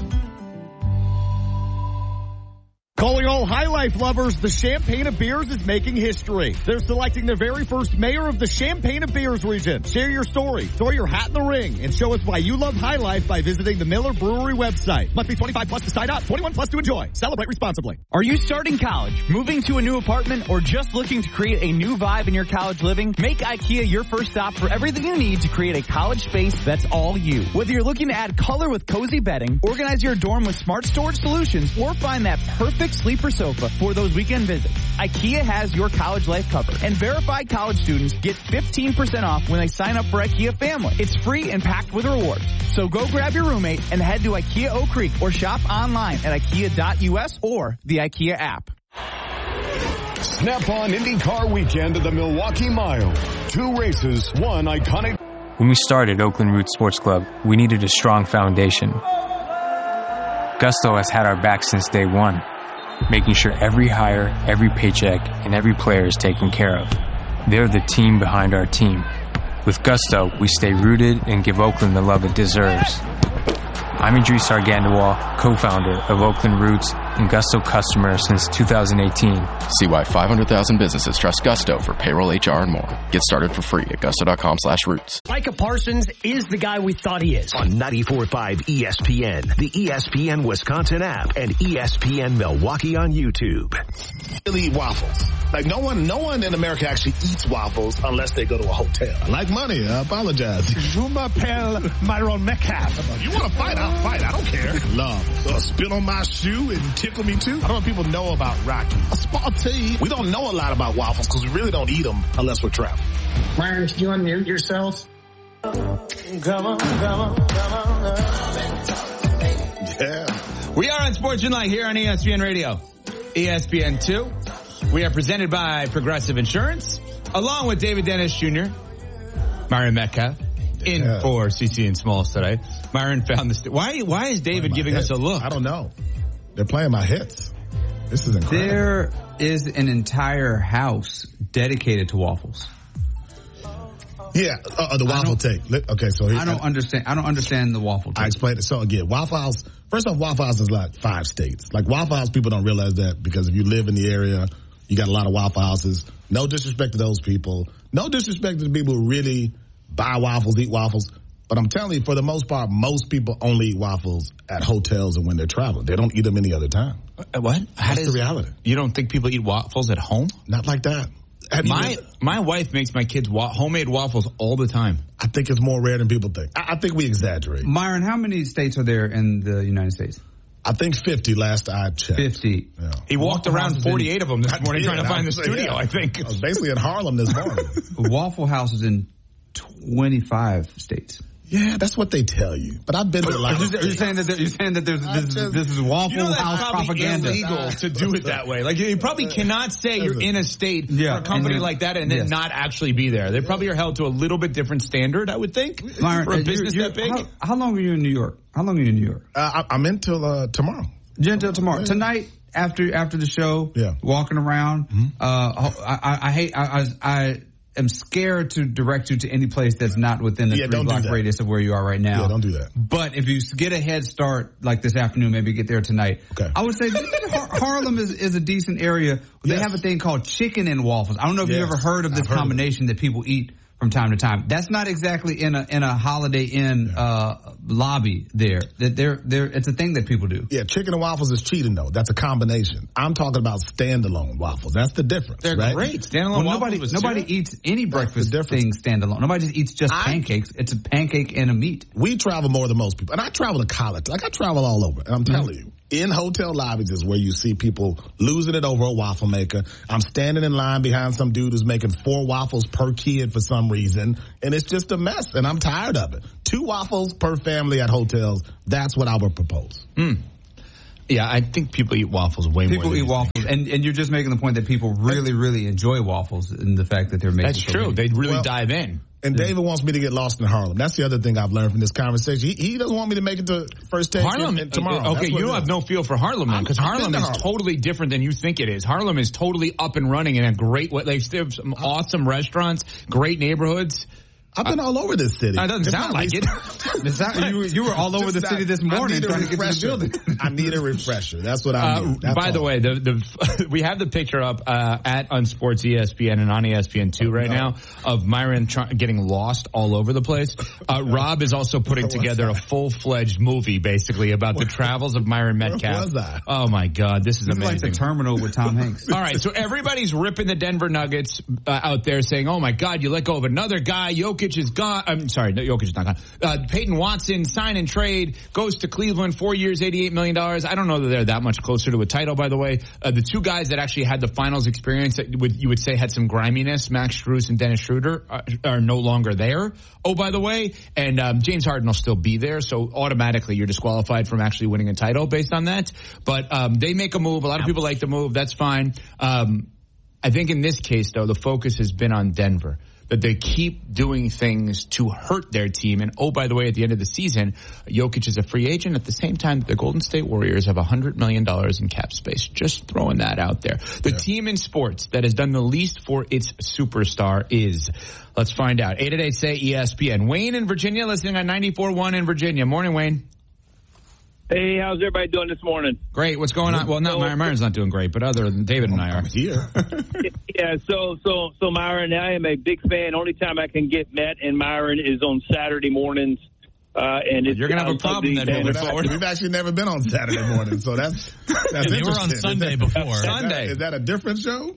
[SPEAKER 19] Calling all High Life lovers, the Champagne of Beers is making history. They're selecting their very first mayor of the Champagne of Beers region. Share your story, throw your hat in the ring, and show us why you love High Life by visiting the Miller Brewery website. Must be twenty-five plus to sign up, twenty-one plus to enjoy. Celebrate responsibly.
[SPEAKER 20] Are you starting college, moving to a new apartment, or just looking to create a new vibe in your college living? Make IKEA your first stop for everything you need to create a college space that's all you. Whether you're looking to add color with cozy bedding, organize your dorm with smart storage solutions, or find that perfect sleeper sofa for those weekend visits, IKEA has your college life covered. And verified college students get fifteen percent off when they sign up for IKEA Family. It's free and packed with rewards. So go grab your roommate and head to IKEA Oak Creek or shop online at ikea dot u s or the IKEA app.
[SPEAKER 17] Snap-on IndyCar weekend at the Milwaukee Mile. Two races, one iconic.
[SPEAKER 21] When we started Oakland Roots Sports Club, we needed a strong foundation. Gusto has had our back since day one, making sure every hire, every paycheck, and every player is taken care of. They're the team behind our team. With Gusto, we stay rooted and give Oakland the love it deserves. I'm Idris Argandawal, co-founder of Oakland Roots and Gusto customer since two thousand eighteen.
[SPEAKER 22] See why five hundred thousand businesses trust Gusto for payroll, H R, and more. Get started for free at gusto dot com slash roots.
[SPEAKER 18] Micah Parsons is the guy we thought he is.
[SPEAKER 17] On ninety-four point five E S P N, the E S P N Wisconsin app, and E S P N Milwaukee on YouTube.
[SPEAKER 8] Really eat waffles. Like no one, no one in America actually eats waffles unless they go to a hotel. I like money. I apologize.
[SPEAKER 23] Je m'appelle Myron Metcalf.
[SPEAKER 8] You want to fight? I'll fight. I don't care. Love. So spit on my shoe and tickle me too. I don't know if people know about Rocky. I'll tell you, we don't know a lot about waffles because we really don't eat them unless we're traveling.
[SPEAKER 23] Myron, can you unmute yourself?
[SPEAKER 2] Come on, come on, come on. Yeah. We are on Sportsmanlike here on E S P N Radio. E S P N two. We are presented by Progressive Insurance, along with David Dennis Junior, Myron Metcalf, in yeah. for C C and Smalls today. Myron found this. Why, why is David giving
[SPEAKER 8] hits.
[SPEAKER 2] us a look?
[SPEAKER 8] I don't know. They're playing my hits. This is incredible.
[SPEAKER 6] There is an entire house dedicated to waffles.
[SPEAKER 8] Yeah, uh, the waffle take. Okay, so
[SPEAKER 6] I don't I, understand. I don't understand the waffle take.
[SPEAKER 8] I explained it. So again, Waffle House. First off, Waffle House is like five states. Like Waffle House, people don't realize that because if you live in the area, you got a lot of Waffle Houses. No disrespect to those people. No disrespect to the people who really buy waffles, eat waffles. But I'm telling you, for the most part, most people only eat waffles at hotels and when they're traveling. They don't eat them any other time.
[SPEAKER 2] What?
[SPEAKER 8] That's the reality.
[SPEAKER 2] You don't think people eat waffles at home?
[SPEAKER 8] Not like that.
[SPEAKER 2] My my wife makes my kids wa- homemade waffles all the time.
[SPEAKER 8] I think it's more rare than people think. I, I think we exaggerate.
[SPEAKER 6] Myron, how many states are there in the United States?
[SPEAKER 8] I think fifty last I checked.
[SPEAKER 6] fifty.
[SPEAKER 8] Yeah.
[SPEAKER 2] He walked
[SPEAKER 6] Waffle
[SPEAKER 2] around forty-eight of them this morning trying to find the studio,
[SPEAKER 8] yeah.
[SPEAKER 2] I think.
[SPEAKER 8] I was basically in Harlem this morning.
[SPEAKER 6] Waffle House is in twenty-five states.
[SPEAKER 8] Yeah, that's what they tell you. But I've been to a lot.
[SPEAKER 6] Are you, are you saying that you're saying that there's this, just, this is Waffle
[SPEAKER 2] you know
[SPEAKER 6] House propaganda?
[SPEAKER 2] Illegal to do it that way. Like you probably cannot say you're in a state yeah, for a company like that and then yes. not actually be there. They probably are held to a little bit different standard, I would think,
[SPEAKER 6] Myron,
[SPEAKER 2] for a business
[SPEAKER 6] you're, you're,
[SPEAKER 2] that big.
[SPEAKER 6] How, how long are you in New York? How long are you in New York?
[SPEAKER 8] Uh, I, I'm until uh, tomorrow.
[SPEAKER 6] You're until tomorrow. Yeah. Tonight, after after the show,
[SPEAKER 8] yeah.
[SPEAKER 6] walking around. Mm-hmm. Uh, I, I, I hate. I, I, I am scared to direct you to any place that's not within the
[SPEAKER 8] yeah,
[SPEAKER 6] three block radius of where you are right now.
[SPEAKER 8] Yeah, don't do that.
[SPEAKER 6] But if you get a head start like this afternoon, maybe get there tonight.
[SPEAKER 8] Okay.
[SPEAKER 6] I would say Har- Harlem is, is a decent area. They yes. have a thing called chicken and waffles. I don't know if yes. you've ever heard of this I've combination that people eat from time to time. That's not exactly in a in a Holiday Inn uh, lobby there. That they're they're it's a thing that people do.
[SPEAKER 8] Yeah, chicken and waffles is cheating though. That's a combination. I'm talking about standalone waffles. That's the difference.
[SPEAKER 2] They're
[SPEAKER 8] right?
[SPEAKER 2] great. Standalone
[SPEAKER 6] Well,
[SPEAKER 2] waffles.
[SPEAKER 6] nobody
[SPEAKER 2] with
[SPEAKER 6] nobody
[SPEAKER 2] syrup?
[SPEAKER 6] eats any breakfast thing standalone. Nobody just eats just
[SPEAKER 8] I-
[SPEAKER 6] pancakes. It's a pancake and a meat.
[SPEAKER 8] We travel more than most people. And I travel to college. Like, I travel all over. And I'm telling you, in hotel lobbies is where you see people losing it over a waffle maker. I'm standing in line behind some dude who's making four waffles per kid for some reason. And it's just a mess. And I'm tired of it. Two waffles per family at hotels. That's what I would propose.
[SPEAKER 2] Mm. Yeah, I think people eat waffles way
[SPEAKER 6] People
[SPEAKER 2] more than
[SPEAKER 6] eat
[SPEAKER 2] you
[SPEAKER 6] waffles, and, and you're just making the point that people really, really enjoy waffles and the fact that they're making.
[SPEAKER 2] That's
[SPEAKER 6] so
[SPEAKER 2] true.
[SPEAKER 6] many.
[SPEAKER 2] They really
[SPEAKER 8] Well,
[SPEAKER 2] dive in.
[SPEAKER 8] And David wants me to get lost in Harlem. That's the other thing I've learned from this conversation. He, he doesn't want me to make it to first take
[SPEAKER 2] Harlem
[SPEAKER 8] in, in tomorrow.
[SPEAKER 2] Okay,
[SPEAKER 8] That's what
[SPEAKER 2] you
[SPEAKER 8] it
[SPEAKER 2] have
[SPEAKER 8] is.
[SPEAKER 2] no feel for Harlem then, because
[SPEAKER 8] I've
[SPEAKER 2] Harlem
[SPEAKER 8] been
[SPEAKER 2] is
[SPEAKER 8] to Harlem.
[SPEAKER 2] totally different than you think it is. Harlem is totally up and running in a great way. They have some awesome restaurants, great neighborhoods.
[SPEAKER 8] I've been all over this city.
[SPEAKER 2] It doesn't
[SPEAKER 8] It's
[SPEAKER 2] sound
[SPEAKER 8] not
[SPEAKER 2] like it.
[SPEAKER 8] recent.
[SPEAKER 6] It's not- you, were- you were all over the
[SPEAKER 8] Just
[SPEAKER 6] city
[SPEAKER 8] that
[SPEAKER 6] this morning
[SPEAKER 8] I need a
[SPEAKER 6] trying to get to the
[SPEAKER 8] refresher.
[SPEAKER 6] building.
[SPEAKER 8] I need a refresher. That's what I
[SPEAKER 2] Uh,
[SPEAKER 8] need. That's
[SPEAKER 2] by the
[SPEAKER 8] all.
[SPEAKER 2] way, the, the we have the picture up uh, at Unsports E S P N and on E S P N two right
[SPEAKER 8] No.
[SPEAKER 2] now of Myron try- getting lost all over the place. Uh, Rob is also putting
[SPEAKER 8] Where was
[SPEAKER 2] together a
[SPEAKER 8] I?
[SPEAKER 2] full-fledged movie, basically, about the travels of Myron Metcalf.
[SPEAKER 8] was I?
[SPEAKER 2] Oh, my God. This is
[SPEAKER 6] It's like
[SPEAKER 2] amazing.
[SPEAKER 6] the terminal with Tom Hanks.
[SPEAKER 2] All right, so everybody's ripping the Denver Nuggets uh, out there saying, oh, my God, you let go of another guy. Jokic is gone. I'm sorry, no, Jokic is not gone. Uh, Peyton Watson, sign and trade, goes to Cleveland, four years, eighty-eight million dollars. I don't know that they're that much closer to a title, by the way. Uh, the two guys that actually had the finals experience that would, you would say had some griminess, Max Strus and Dennis Schroeder, are, are no longer there. Oh, by the way, and um, James Harden will still be there, so automatically you're disqualified from actually winning a title based on that. But um, they make a move. A lot of people like the move. That's fine. Um, I think in this case, though, the focus has been on Denver. That they keep doing things to hurt their team. And, oh, by the way, at the end of the season, Jokic is a free agent. At the same time, the Golden State Warriors have one hundred million dollars in cap space. Just throwing that out there. The yeah. team in sports that has done the least for its superstar is, let's find out, eight eight eight say E S P N. Wayne in Virginia, listening on ninety-four point one in Virginia. Morning, Wayne.
[SPEAKER 3] Hey, how's everybody doing this morning?
[SPEAKER 2] Great. What's going on? Well, not Myron. Myron's not doing great, but other than David and I are
[SPEAKER 8] here.
[SPEAKER 3] Yeah. So, so, so Myron, I am a big fan. Only time I can get Matt and Myron is on Saturday mornings. Uh, and it's,
[SPEAKER 2] you're gonna have a problem then moving forward.
[SPEAKER 8] We've actually never been on Saturday morning, so that's that's
[SPEAKER 7] yeah,
[SPEAKER 8] interesting.
[SPEAKER 7] We were on Sunday
[SPEAKER 8] is that,
[SPEAKER 7] before.
[SPEAKER 8] Is
[SPEAKER 2] Sunday.
[SPEAKER 8] That, is that a different show?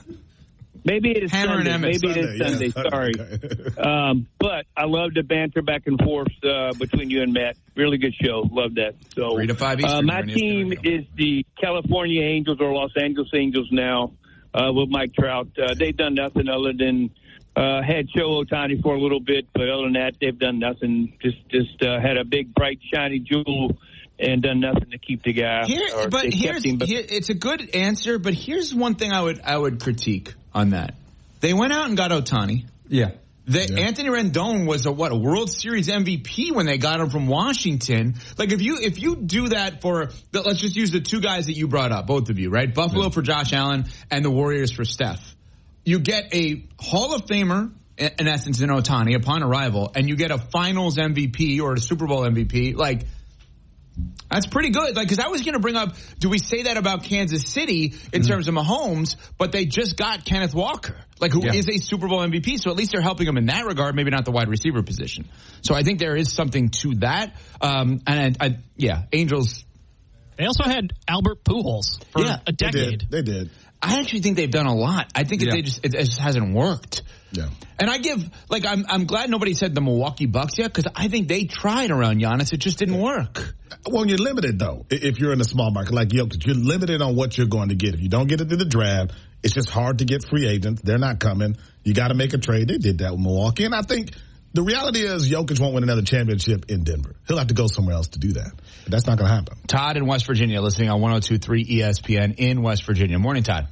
[SPEAKER 3] Maybe it is
[SPEAKER 2] Hammer
[SPEAKER 3] Sunday.
[SPEAKER 2] and
[SPEAKER 3] Maybe
[SPEAKER 8] Sunday,
[SPEAKER 3] it is Sunday.
[SPEAKER 8] yeah.
[SPEAKER 3] Sorry.
[SPEAKER 8] Okay.
[SPEAKER 3] um, but I love the banter back and forth uh, between you and Matt. Really good show. Love that. So
[SPEAKER 2] Three to five Eastern.
[SPEAKER 3] Uh, my team is the California Angels or Los Angeles Angels now uh, with Mike Trout. Uh, they've done nothing other than uh, had Shohei Ohtani for a little bit, but other than that, they've done nothing. Just just uh, had a big, bright, shiny jewel and done nothing to keep the guy.
[SPEAKER 2] Here,
[SPEAKER 3] or
[SPEAKER 2] but
[SPEAKER 3] they kept
[SPEAKER 2] here's
[SPEAKER 3] him, but-
[SPEAKER 2] here, it's a good answer. But here's one thing I would I would critique on that. They went out and got Ohtani.
[SPEAKER 6] Yeah.
[SPEAKER 2] The,
[SPEAKER 8] yeah.
[SPEAKER 2] Anthony Rendon was a what a World Series M V P when they got him from Washington. Like if you if you do that for let's just use the two guys that you brought up, both of you, right? Buffalo yeah. for Josh Allen and the Warriors for Steph. You get a Hall of Famer in essence in Ohtani upon arrival, and you get a Finals M V P or a Super Bowl M V P. Like that's pretty good. Like, because I was going to bring up, do we say that about Kansas City in mm-hmm. terms of Mahomes? But they just got Kenneth Walker, like who yeah. is a Super Bowl M V P. So at least they're helping him in that regard. Maybe not the wide receiver position. So I think there is something to that. Um, and I, I, yeah, Angels.
[SPEAKER 18] They also had Albert Pujols for
[SPEAKER 2] yeah,
[SPEAKER 18] a decade.
[SPEAKER 8] They did. They did.
[SPEAKER 2] I actually think they've done a lot. I think yeah. they just it, it just hasn't worked.
[SPEAKER 8] Yeah.
[SPEAKER 2] And I give like I'm I'm glad nobody said the Milwaukee Bucks yet because I think they tried around Giannis. It just didn't work.
[SPEAKER 8] Well, you're limited though. If you're in a small market like Jokic, you're limited on what you're going to get. If you don't get it through the draft, it's just hard to get free agents. They're not coming. You got to make a trade. They did that with Milwaukee, and I think the reality is Jokic won't win another championship in Denver. He'll have to go somewhere else to do that. But that's not going to happen.
[SPEAKER 2] Todd in West Virginia, listening on one oh two point three E S P N in West Virginia. Morning, Todd.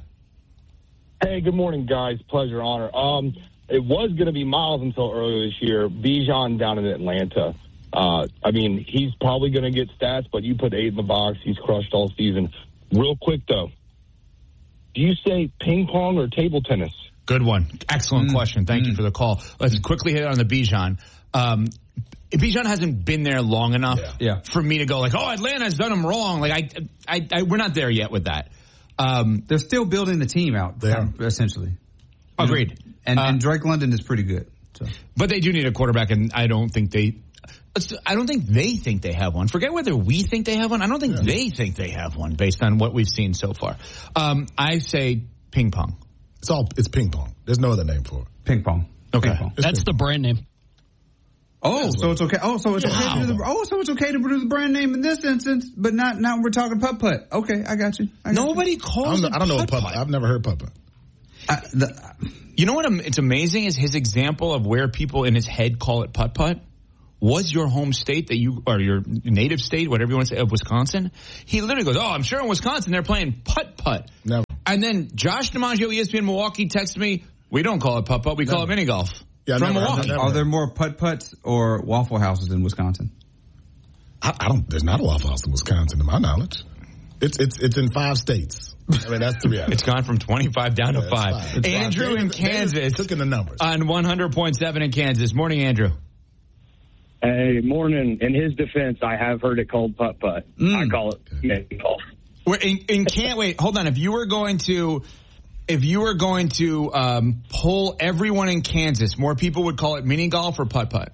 [SPEAKER 4] Hey, good morning, guys. Pleasure, honor. Um, it was going to be Miles until earlier this year. Bijan down in Atlanta. Uh, I mean, he's probably going to get stats, but you put eight in the box. He's crushed all season. Real quick, though, do you say ping pong or table tennis?
[SPEAKER 2] Good one. Excellent mm. question. Thank mm. you for the call. Let's quickly hit on the Bijan. Um, Bijan hasn't been there long enough
[SPEAKER 6] yeah. Yeah.
[SPEAKER 2] for me to go like, oh, Atlanta's done him wrong. Like I, I, I we're not there yet with that. Um,
[SPEAKER 6] They're still building the team out, there, essentially.
[SPEAKER 2] Agreed.
[SPEAKER 6] And,
[SPEAKER 2] uh,
[SPEAKER 6] and Drake London is pretty good. So.
[SPEAKER 2] But they do need a quarterback, and I don't think they. I don't think they think they have one. Forget whether we think they have one. I don't think yeah. they think they have one based on what we've seen so far. Um, I say ping pong.
[SPEAKER 8] It's all it's ping pong. There's no other name for it.
[SPEAKER 6] Ping pong.
[SPEAKER 2] Okay,
[SPEAKER 6] ping pong.
[SPEAKER 5] That's the brand name.
[SPEAKER 6] Oh,
[SPEAKER 8] That's
[SPEAKER 6] so
[SPEAKER 8] what,
[SPEAKER 6] it's okay. Oh, so it's wow. okay. To do the, oh, so it's okay to do the brand name in this instance, but not now. We're talking putt putt. Okay, I got you. I got
[SPEAKER 2] Nobody
[SPEAKER 6] you.
[SPEAKER 2] calls.
[SPEAKER 8] I don't know,
[SPEAKER 2] it
[SPEAKER 8] I don't know
[SPEAKER 2] putt
[SPEAKER 8] what putt. I've never heard putt putt.
[SPEAKER 6] I, the,
[SPEAKER 2] you know what? It's amazing is his example of where people in his head call it putt putt. Was your home state that you, or your native state, whatever you want to say, of Wisconsin? He literally goes, oh, I'm sure in Wisconsin they're playing putt-putt.
[SPEAKER 8] Never.
[SPEAKER 2] And then Josh DiMaggio, E S P N Milwaukee, texted me, we don't call it putt-putt, we call never. it mini-golf.
[SPEAKER 8] Yeah,
[SPEAKER 2] from
[SPEAKER 8] never,
[SPEAKER 2] Milwaukee.
[SPEAKER 8] never.
[SPEAKER 6] Are there more putt-putts or Waffle Houses in Wisconsin?
[SPEAKER 8] I, I don't, there's not a Waffle House in Wisconsin, to my knowledge. It's it's it's in five states. I mean, that's the reality.
[SPEAKER 2] It's gone from twenty-five down
[SPEAKER 8] yeah,
[SPEAKER 2] to five.
[SPEAKER 8] five.
[SPEAKER 2] Andrew
[SPEAKER 8] five.
[SPEAKER 2] in Kansas.
[SPEAKER 8] Cooking the numbers.
[SPEAKER 2] On one hundred point seven in Kansas. Morning, Andrew.
[SPEAKER 9] Hey, morning. In his defense, I have heard it called putt-putt. Mm. I call it mini golf.
[SPEAKER 2] In, in can't wait. Hold on. If you were going to, if you were going to um, poll everyone in Kansas, more people would call it mini golf or putt-putt.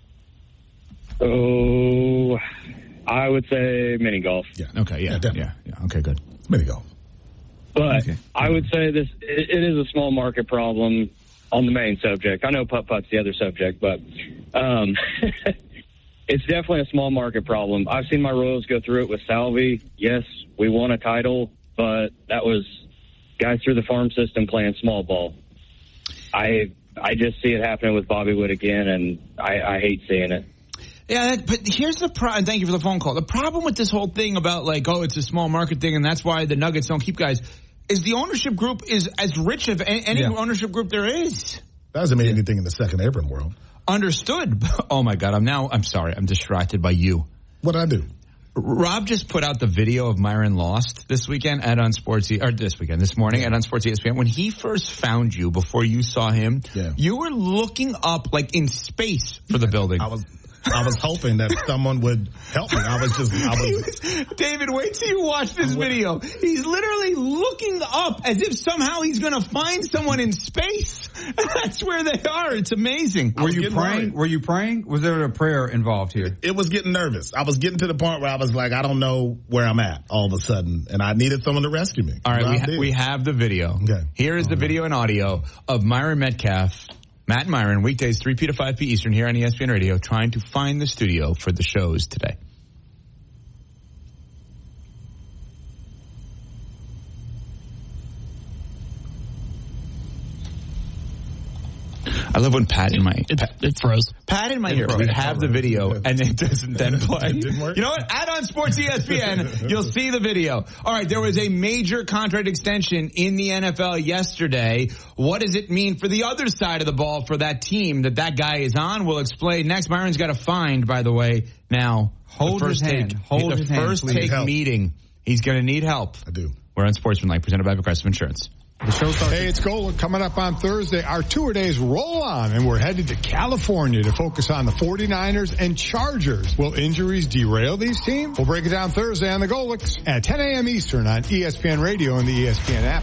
[SPEAKER 9] Oh, I would say mini golf.
[SPEAKER 2] Yeah. Okay. Yeah. Yeah. Yeah. yeah. Okay. Good.
[SPEAKER 8] Mini golf.
[SPEAKER 9] But
[SPEAKER 2] okay.
[SPEAKER 9] I would say this: it, it is a small market problem. On the main subject, I know putt-putt's the other subject, but um, it's definitely a small market problem. I've seen my Royals go through it with Salvi. Yes, we won a title, but that was guys through the farm system playing small ball. I I just see it happening with Bobby Witt again, and I, I hate seeing it.
[SPEAKER 2] Yeah, but here's the problem. Thank you for the phone call. The problem with this whole thing about like, oh, it's a small market thing, and that's why the Nuggets don't keep guys. Is the ownership group is as rich of any yeah. ownership group there is.
[SPEAKER 8] That doesn't mean anything in the second apron world.
[SPEAKER 2] Understood. Oh, my God. I'm now, I'm sorry. I'm distracted by you.
[SPEAKER 8] What did I do?
[SPEAKER 2] Rob just put out the video of Myron Lost this weekend at On Sports, or this weekend, this morning yeah. at On Sports E S P N. When he first found you, before you saw him, yeah. you were looking up like in space for the building.
[SPEAKER 8] I was I was hoping that someone would help me. I was just, I was.
[SPEAKER 2] David, wait till you watch this video. He's literally looking up as if somehow he's going to find someone in space. That's where they are. It's amazing.
[SPEAKER 6] Were you praying? Worried. Were you praying? Was there a prayer involved here?
[SPEAKER 8] It, it was getting nervous. I was getting to the point where I was like, I don't know where I'm at all of a sudden, and I needed someone to rescue me.
[SPEAKER 2] All right, we, ha- we have the video.
[SPEAKER 8] Okay.
[SPEAKER 2] Here is the video and audio of Myron Metcalf. Matt and Myron, weekdays three p to five p Eastern here on E S P N Radio, trying to find the studio for the shows today. I love when Pat in my
[SPEAKER 5] it,
[SPEAKER 2] Pat,
[SPEAKER 5] it froze.
[SPEAKER 2] Pat in my ear. We have the video and it doesn't then play. It didn't work. You know what? Add on Sports E S P N. You'll see the video. All right. There was a major contract extension in the N F L yesterday. What does it mean for the other side of the ball for that team that that guy is on? We'll explain next. Myron's got to find, by the way, now.
[SPEAKER 6] Hold
[SPEAKER 2] the first
[SPEAKER 6] his hand.
[SPEAKER 2] Take,
[SPEAKER 6] Hold
[SPEAKER 2] the
[SPEAKER 6] his
[SPEAKER 2] first
[SPEAKER 6] hand,
[SPEAKER 2] take
[SPEAKER 8] help.
[SPEAKER 2] meeting. He's going to need help.
[SPEAKER 8] I do.
[SPEAKER 2] We're on Sportsmanlike, presented by Progressive Insurance.
[SPEAKER 19] The show starts. Hey, it's Golic coming up on Thursday. Our tour days roll on, and we're headed to California to focus on the forty-niners and Chargers. Will injuries derail these teams? We'll break it down Thursday on the Golics at ten a.m. Eastern on E S P N Radio and the E S P N app.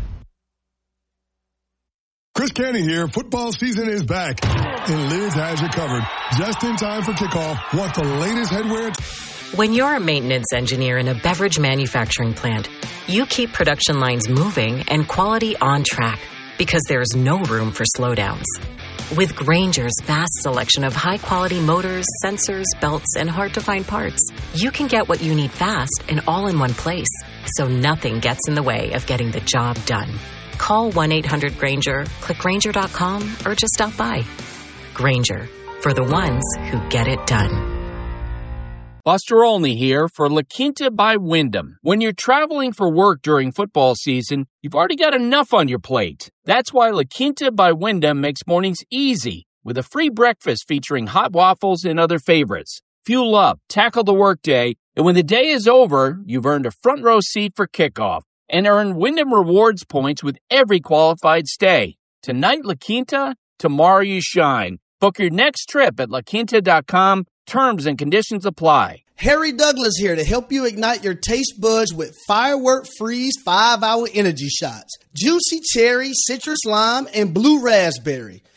[SPEAKER 10] Chris Canty here. Football season is back, and Liz has you covered. Just in time for kickoff. Want the latest headwear?
[SPEAKER 24] When you're a maintenance engineer in a beverage manufacturing plant, you keep production lines moving and quality on track because there's no room for slowdowns. With Grainger's vast selection of high-quality motors, sensors, belts, and hard-to-find parts, you can get what you need fast and all in one place, so nothing gets in the way of getting the job done. Call one eight hundred Grainger, click Grainger dot com, or just stop by. Grainger, for the ones who get it done.
[SPEAKER 25] Buster Olney here for La Quinta by Wyndham. When you're traveling for work during football season, you've already got enough on your plate. That's why La Quinta by Wyndham makes mornings easy with a free breakfast featuring hot waffles and other favorites. Fuel up, tackle the workday, and when the day is over, you've earned a front row seat for kickoff and earn Wyndham Rewards points with every qualified stay. Tonight, La Quinta, tomorrow you shine. Book your next trip at la quinta dot com. Terms and conditions apply.
[SPEAKER 26] Harry Douglas here to help you ignite your taste buds with Firework Freeze five hour energy shots. Juicy cherry, citrus lime, and blue raspberry.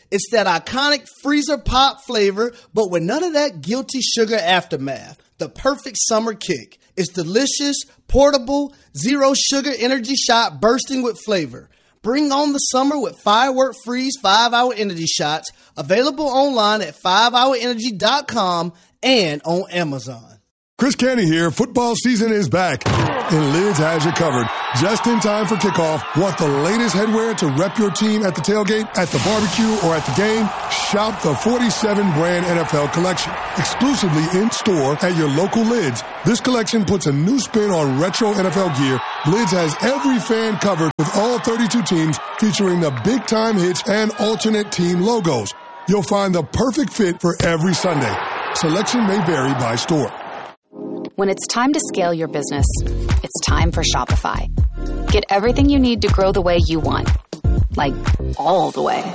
[SPEAKER 26] It's that iconic freezer pop flavor, but with none of that guilty sugar aftermath. The perfect summer kick. It's delicious, portable, zero sugar energy shot bursting with flavor. Bring on the summer with Firework Freeze five hour Energy Shots, available online at five hour energy dot com and on Amazon.
[SPEAKER 10] Chris Canty here. Football season is back, and Lids has you covered. Just in time for kickoff. Want the latest headwear to rep your team at the tailgate, at the barbecue, or at the game? Shop the forty-seven brand N F L collection, exclusively in store at your local Lids. This collection puts a new spin on retro N F L gear. Lids has every fan covered with all thirty-two teams, featuring the big time hits and alternate team logos. You'll find the perfect fit for every Sunday. Selection may vary by store.
[SPEAKER 5] When it's time to scale your business, it's time for Shopify. Get everything you need to grow the way you want. Like, all the way.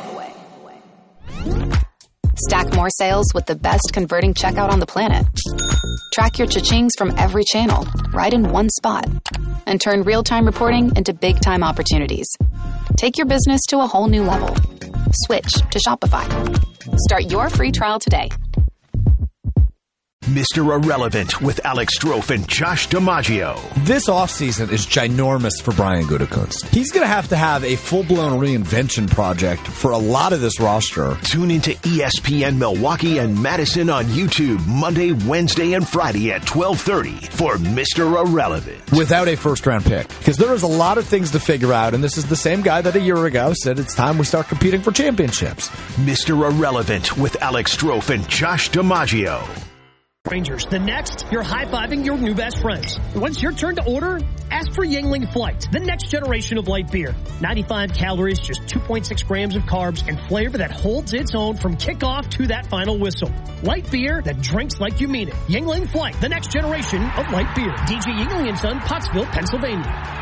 [SPEAKER 5] Stack more sales with the best converting checkout on the planet. Track your cha-chings from every channel, right in one spot. And turn real-time reporting into big-time opportunities. Take your business to a whole new level. Switch to Shopify. Start your free trial today.
[SPEAKER 17] Mister Irrelevant with Alex Strofe and Josh DiMaggio.
[SPEAKER 11] This offseason is ginormous for Brian Gutekunst. He's going to have to have a full-blown reinvention project for a lot of this roster.
[SPEAKER 17] Tune into E S P N Milwaukee and Madison on YouTube Monday, Wednesday, and Friday at twelve thirty for Mister Irrelevant.
[SPEAKER 11] Without a first-round pick. Because there is a lot of things to figure out, and this is the same guy that a year ago said it's time we start competing for championships.
[SPEAKER 17] Mister Irrelevant with Alex Strofe and Josh DiMaggio.
[SPEAKER 18] Rangers, the next, you're high-fiving your new best friends. Once your turn to order, ask for Yuengling Flight, the next generation of light beer. ninety-five calories, just two point six grams of carbs, and flavor that holds its own from kickoff to that final whistle. Light beer that drinks like you mean it. Yuengling Flight, the next generation of light beer. D J Yuengling and Son, Pottsville, Pennsylvania.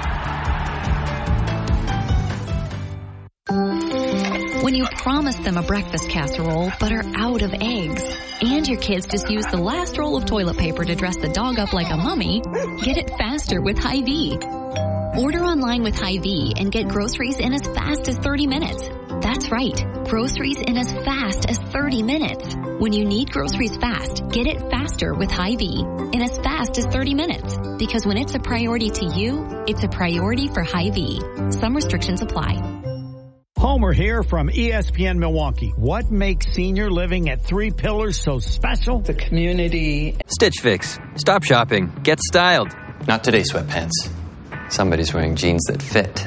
[SPEAKER 12] When you promise them a breakfast casserole but are out of eggs, and your kids just use the last roll of toilet paper to dress the dog up like a mummy, get it faster with Hy-Vee. Order online with Hy-Vee and get groceries in as fast as thirty minutes. That's right, groceries in as fast as thirty minutes. When you need groceries fast, get it faster with Hy-Vee in as fast as thirty minutes. Because when it's a priority to you, it's a priority for Hy-Vee. Some restrictions apply.
[SPEAKER 13] Homer here from E S P N Milwaukee. What makes senior living at Three Pillars so special?
[SPEAKER 14] The community.
[SPEAKER 15] Stitch Fix. Stop shopping. Get styled.
[SPEAKER 27] Not today, sweatpants. Somebody's wearing jeans that fit.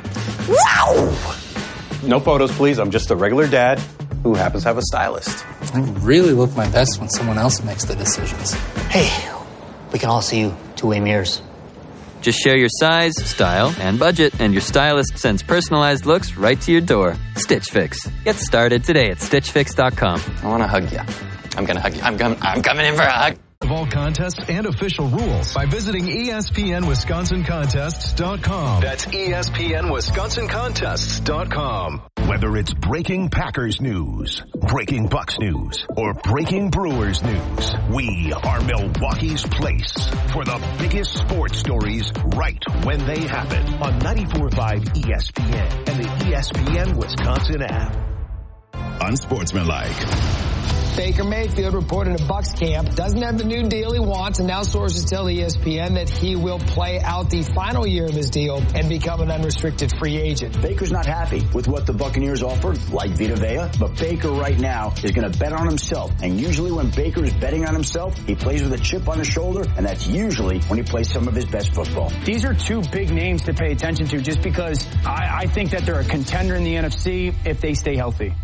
[SPEAKER 14] Wow!
[SPEAKER 27] No photos, please. I'm just a regular dad who happens to have a stylist.
[SPEAKER 14] I really look my best when someone else makes the decisions. Hey, we can all see you two-way mirrors.
[SPEAKER 15] Just share your size, style, and budget, and your stylist sends personalized looks right to your door. Stitch Fix. Get started today at stitch fix dot com.
[SPEAKER 27] I want to hug you. I'm going to hug you. I'm, com- I'm coming in for a hug.
[SPEAKER 28] Of all contests and official rules by visiting E S P N Wisconsin Contests dot com. That's E S P N Wisconsin Contests dot com.
[SPEAKER 17] Whether it's breaking Packers news, breaking Bucks news, or breaking Brewers news, we are Milwaukee's place for the biggest sports stories right when they happen on ninety-four point five E S P N and the E S P N Wisconsin app.
[SPEAKER 1] Unsportsmanlike.
[SPEAKER 29] Baker Mayfield reported at Bucs camp doesn't have the new deal he wants, and now sources tell E S P N that he will play out the final year of his deal and become an unrestricted free agent.
[SPEAKER 30] Baker's not happy with what the Buccaneers offered, like Vita Vea, but Baker right now is going to bet on himself. And usually when Baker is betting on himself, he plays with a chip on his shoulder, and that's usually when he plays some of his best football.
[SPEAKER 29] These are two big names to pay attention to just because I, I think that they're a contender in the N F C if they stay healthy.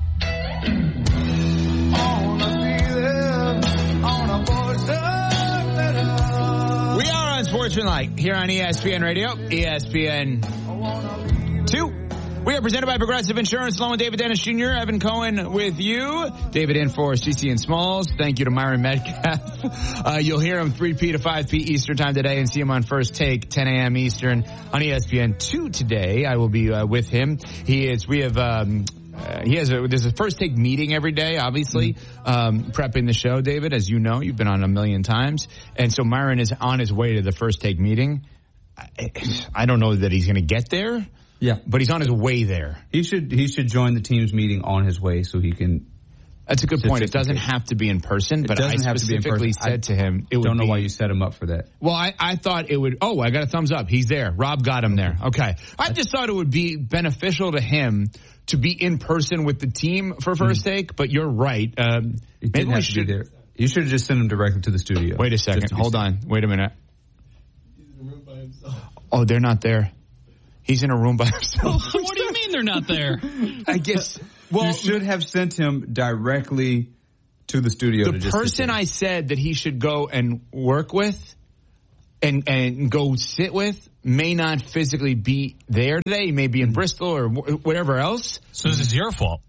[SPEAKER 2] We are Unsportsmanlike here on E S P N Radio, E S P N two. We are presented by Progressive Insurance. Loan David Dennis Junior Evan Cohen with you. David in for C C and Smalls. Thank you to Myron Metcalf. Uh, you'll hear him three p to five p Eastern time today and see him on First Take, ten a.m. Eastern on E S P N two today. I will be uh, with him. He is, we have, um, Uh, he has a, there's a First Take meeting every day, obviously, um, prepping the show, David. As you know, you've been on a million times. And so Myron is on his way to the First Take meeting. I, I don't know that he's going to get there.
[SPEAKER 3] Yeah.
[SPEAKER 2] But he's on his way there.
[SPEAKER 3] He should he should join the team's meeting on his way so he can.
[SPEAKER 2] That's a good point. It doesn't have to be in person, but I specifically said to him, it would
[SPEAKER 3] don't know
[SPEAKER 2] be,
[SPEAKER 3] why you set him up for that.
[SPEAKER 2] Well, I, I thought it would, oh, I got a thumbs up. He's there. Rob got him there. Okay. I just thought it would be beneficial to him to be in person with the team for First mm-hmm. Take, but you're right. Um, maybe we should.
[SPEAKER 3] There. You should have just sent him directly to the studio.
[SPEAKER 2] Wait a second. Hold on. Wait a minute. Oh, they're not there. He's in a room by himself.
[SPEAKER 4] What do you mean they're not there?
[SPEAKER 2] I guess.
[SPEAKER 3] Well, you should have sent him directly to the studio.
[SPEAKER 2] The
[SPEAKER 3] to just
[SPEAKER 2] person I said that he should go and work with and and go sit with may not physically be there today. He may be in Bristol or whatever else.
[SPEAKER 4] So this is your fault.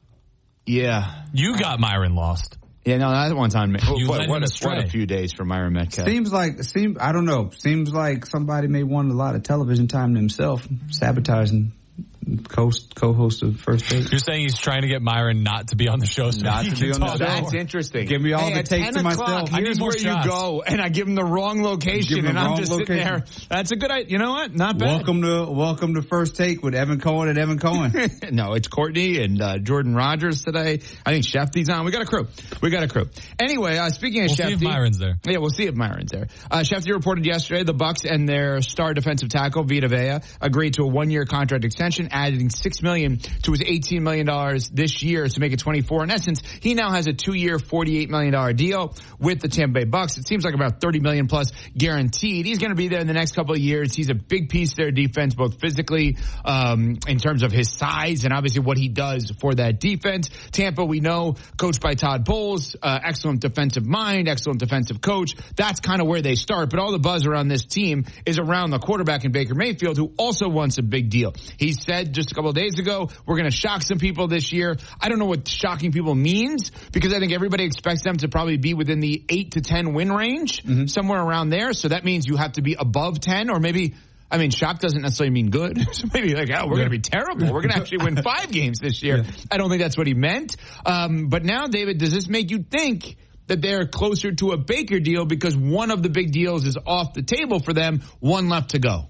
[SPEAKER 2] Yeah.
[SPEAKER 4] You got Myron lost.
[SPEAKER 2] Yeah, no, that one's on me.
[SPEAKER 4] You
[SPEAKER 2] what,
[SPEAKER 4] let
[SPEAKER 2] what,
[SPEAKER 4] him
[SPEAKER 2] a,
[SPEAKER 4] astray.
[SPEAKER 2] what a few days for Myron Metcalf.
[SPEAKER 3] Seems like, seem I don't know, seems like somebody may want a lot of television time to himself, sabotaging co- co-host of First Take.
[SPEAKER 4] You're saying he's trying to get Myron not to be on the show so
[SPEAKER 3] not
[SPEAKER 4] he
[SPEAKER 3] to
[SPEAKER 4] can
[SPEAKER 3] be on
[SPEAKER 4] talk
[SPEAKER 3] the show.
[SPEAKER 2] That's interesting.
[SPEAKER 3] Give me all
[SPEAKER 2] hey,
[SPEAKER 3] the takes to myself.
[SPEAKER 2] Here's where
[SPEAKER 4] shots.
[SPEAKER 2] you go, and I give him the wrong location, and I'm just location. sitting there. That's a good idea. You know what? Not bad.
[SPEAKER 3] Welcome to welcome to First Take with Evan Cohen and Evan Cohen.
[SPEAKER 2] No, it's Courtney and uh, Jordan Rogers today. I think Shefty's on. We got a crew. We got a crew. Anyway, uh, speaking of
[SPEAKER 4] we'll
[SPEAKER 2] Shefty,
[SPEAKER 4] see if Myron's there.
[SPEAKER 2] Yeah, we'll see if Myron's there. Uh, Shefty reported yesterday the Bucks and their star defensive tackle Vita Vea agreed to a one-year contract extension, adding six million dollars to his eighteen million dollars this year to make it twenty-four. In essence, he now has a two-year, forty-eight million dollars deal with the Tampa Bay Bucks. It seems like about thirty million dollars plus guaranteed. He's going to be there in the next couple of years. He's a big piece of their defense, both physically, um, in terms of his size and obviously what he does for that defense. Tampa, we know, coached by Todd Bowles, uh, excellent defensive mind, excellent defensive coach. That's kind of where they start. But all the buzz around this team is around the quarterback in Baker Mayfield, who also wants a big deal. He said just a couple of days ago, we're going to shock some people this year. I don't know what shocking people means, because I think everybody expects them to probably be within the eight to ten win range, mm-hmm. somewhere around there. So that means you have to be above ten, or maybe, I mean, shock doesn't necessarily mean good. So maybe like, oh, we're yeah. going to be terrible. We're going to actually win five games this year. Yeah. I don't think that's what he meant. Um, but now, David, does this make you think that they're closer to a Baker deal because one of the big deals is off the table for them, one left to go?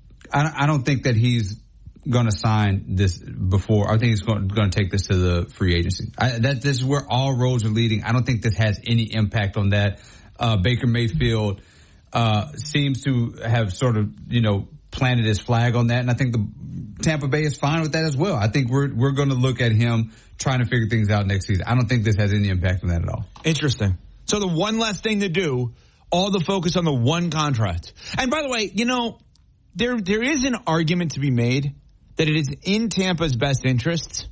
[SPEAKER 3] I don't think that he's going to sign this before. I think he's going, going to take this to the free agency. I, that this is where all roads are leading. I don't think this has any impact on that. Uh, Baker Mayfield uh, seems to have sort of, you know, planted his flag on that, and I think the Tampa Bay is fine with that as well. I think we're we're going to look at him trying to figure things out next season. I don't think this has any impact on that at all.
[SPEAKER 2] Interesting. So the one less thing to do, all the focus on the one contract. And by the way, you know, there there is an argument to be made that it is in Tampa's best interest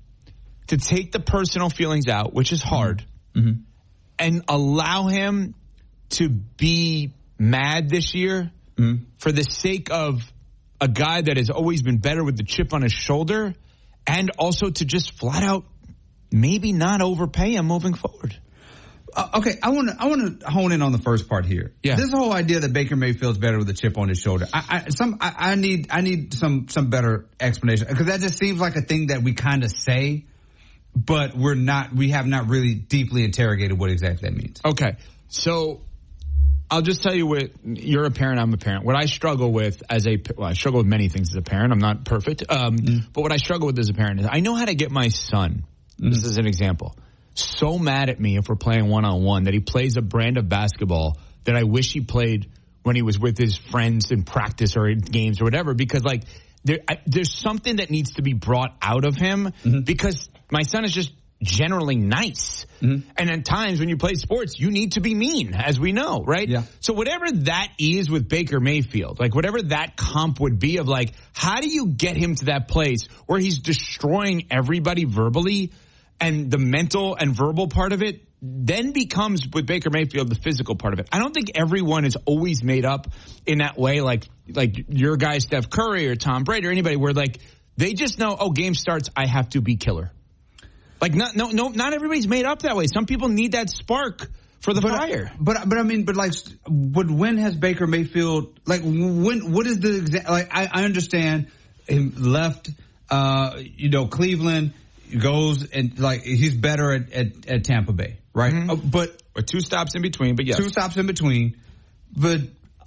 [SPEAKER 2] to take the personal feelings out, which is hard, mm-hmm. and allow him to be mad this year mm-hmm. for the sake of a guy that has always been better with the chip on his shoulder, and also to just flat out maybe not overpay him moving forward.
[SPEAKER 3] Uh, okay, I want to I want to hone in on the first part here.
[SPEAKER 2] Yeah.
[SPEAKER 3] This whole idea that Baker Mayfield's better with a chip on his shoulder. I, I some I, I need I need some some better explanation, because that just seems like a thing that we kind of say, but we're not we have not really deeply interrogated what exactly that means.
[SPEAKER 2] Okay, so I'll just tell you what, you're a parent, I'm a parent. What I struggle with as a well, I struggle with many things as a parent. I'm not perfect, um, mm. but what I struggle with as a parent is I know how to get my son. Mm. This is an example. So mad at me if we're playing one-on-one that he plays a brand of basketball that I wish he played when he was with his friends in practice or in games or whatever, because like there, I, there's something that needs to be brought out of him, mm-hmm. because my son is just generally nice. Mm-hmm. And at times when you play sports, you need to be mean, as we know, right?
[SPEAKER 3] Yeah.
[SPEAKER 2] So whatever that is with Baker Mayfield, like whatever that comp would be of like, how do you get him to that place where he's destroying everybody verbally, and the mental and verbal part of it then becomes, with Baker Mayfield, the physical part of it. I don't think everyone is always made up in that way, like like your guy Steph Curry or Tom Brady or anybody, where like they just know, oh, game starts, I have to be killer. Like not no no not everybody's made up that way. Some people need that spark for the
[SPEAKER 3] but,
[SPEAKER 2] fire.
[SPEAKER 3] But but I mean, but like, but when has Baker Mayfield, like when what is the exa- like I, I understand him left, uh, you know, Cleveland. Goes and like he's better at, at, at Tampa Bay, right?
[SPEAKER 2] Mm-hmm.
[SPEAKER 3] Uh, but
[SPEAKER 2] or two stops in between, but yes,
[SPEAKER 3] two stops in between. But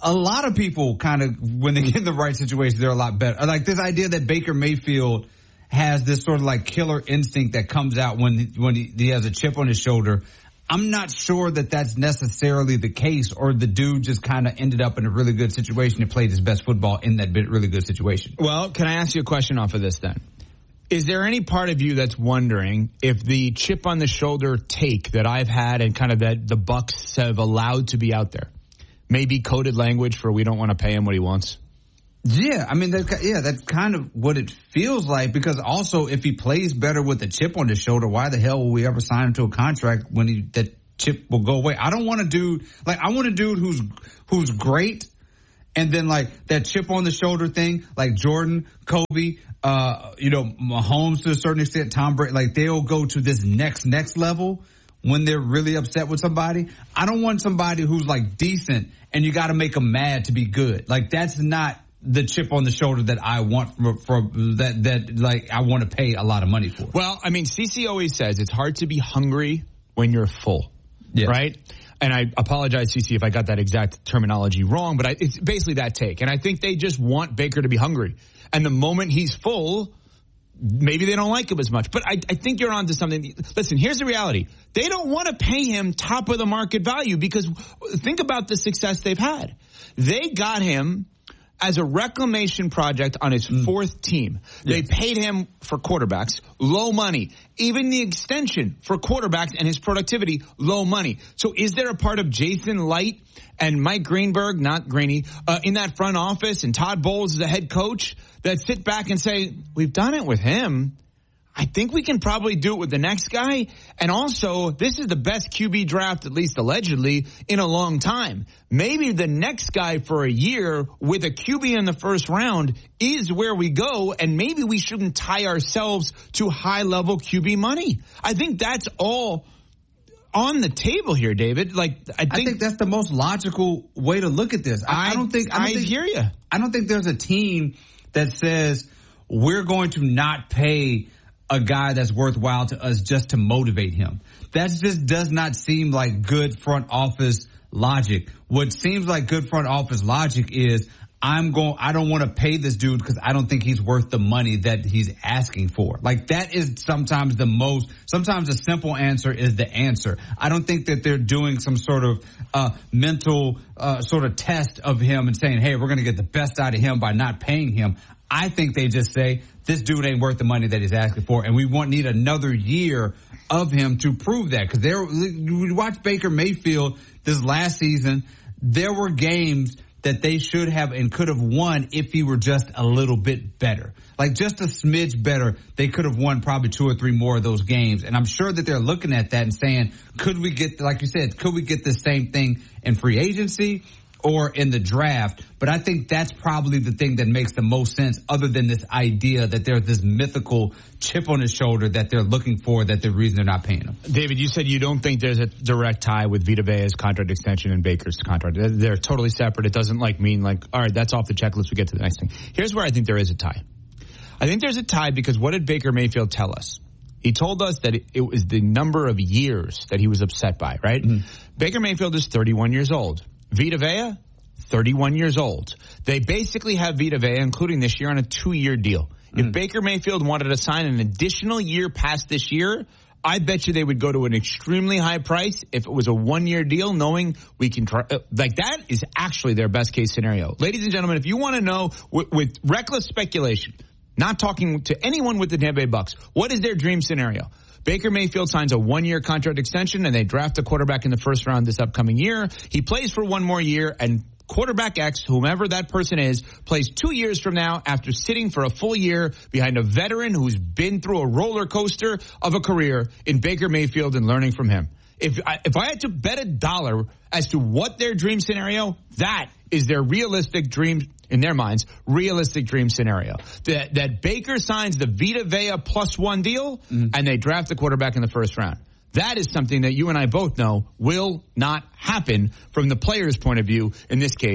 [SPEAKER 3] a lot of people kind of, when they get in the right situation, they're a lot better. Like this idea that Baker Mayfield has this sort of like killer instinct that comes out when when he, he has a chip on his shoulder. I'm not sure that that's necessarily the case, or the dude just kind of ended up in a really good situation and played his best football in that really good situation.
[SPEAKER 2] Well, can I ask you a question off of this then? Is there any part of you that's wondering if the chip on the shoulder take that I've had and kind of that the Bucs have allowed to be out there may be coded language for we don't want to pay him what he wants?
[SPEAKER 3] Yeah, I mean, that, yeah, that's kind of what it feels like, because also if he plays better with a chip on his shoulder, why the hell will we ever sign him to a contract when he, that chip will go away? I don't want a dude, like, I want a dude who's, who's great, and then like that chip on the shoulder thing, like Jordan, Kobe, uh, you know, Mahomes to a certain extent, Tom Brady, like they'll go to this next, next level when they're really upset with somebody. I don't want somebody who's like decent and you got to make them mad to be good. Like that's not the chip on the shoulder that I want for, for that, that like I want to pay a lot of money for.
[SPEAKER 2] Well, I mean, C C always says it's hard to be hungry when you're full, yeah. right? And I apologize, C C, if I got that exact terminology wrong, but I, it's basically that take. And I think they just want Baker to be hungry. And the moment he's full, maybe they don't like him as much. But I, I think you're onto something. Listen, here's the reality. They don't want to pay him top of the market value, because think about the success they've had. They got him as a reclamation project on his mm. fourth team. They yes. paid him for quarterbacks, low money. Even the extension for quarterbacks and his productivity, low money. So is there a part of Jason Light and Mike Greenberg, not Greeny, uh, in that front office, and Todd Bowles as the head coach, that sit back and say, we've done it with him. I think we can probably do it with the next guy. And also, this is the best Q B draft, at least allegedly, in a long time. Maybe the next guy for a year with a Q B in the first round is where we go, and maybe we shouldn't tie ourselves to high-level Q B money. I think that's all on the table here, David. Like, I think,
[SPEAKER 3] I think that's the most logical way to look at this. I, I, I don't think I, don't
[SPEAKER 2] I
[SPEAKER 3] think,
[SPEAKER 2] hear you.
[SPEAKER 3] I don't think there's a team that says we're going to not pay a guy that's worthwhile to us just to motivate him. That just does not seem like good front office logic. What seems like good front office logic is I'm going, I don't want to pay this dude because I don't think he's worth the money that he's asking for. Like that is sometimes the most, sometimes a simple answer is the answer. I don't think that they're doing some sort of uh, mental uh, sort of test of him and saying, hey, we're going to get the best out of him by not paying him. I think they just say, this dude ain't worth the money that he's asking for, and we want need another year of him to prove that. Because there, we watched Baker Mayfield this last season. There were games that they should have and could have won if he were just a little bit better. Like just a smidge better, they could have won probably two or three more of those games. And I'm sure that they're looking at that and saying, could we get, like you said, could we get the same thing in free agency or in the draft? But I think that's probably the thing that makes the most sense, other than this idea that there's this mythical chip on his shoulder that they're looking for, that the reason they're not paying him.
[SPEAKER 2] David, you said you don't think there's a direct tie with Vita Vea's contract extension and Baker's contract. They're totally separate. It doesn't like mean like, all right, that's off the checklist. We get to the next thing. Here's where I think there is a tie. I think there's a tie because what did Baker Mayfield tell us? He told us that it, it was the number of years that he was upset by, right? Mm-hmm. Baker Mayfield is thirty-one years old. Vita Vea, thirty-one years old. They basically have Vita Vea, including this year, on a two-year deal. Mm. If Baker Mayfield wanted to sign an additional year past this year, I bet you they would go to an extremely high price if it was a one-year deal, knowing we can try. Uh, like, that is actually their best-case scenario. Ladies and gentlemen, if you want to know, with, with reckless speculation, not talking to anyone with the Tampa Bay Bucks, what is their dream scenario? Baker Mayfield signs a one-year contract extension, and they draft a quarterback in the first round this upcoming year. He plays for one more year, and quarterback X, whomever that person is, plays two years from now after sitting for a full year behind a veteran who's been through a roller coaster of a career in Baker Mayfield and learning from him. If I, if I had to bet a dollar as to what their dream scenario, that is their realistic dream, in their minds, realistic dream scenario. That, that Baker signs the Vita Vea plus one deal, mm-hmm. and they draft the quarterback in the first round. That is something that you and I both know will not happen from the player's point of view, in this case,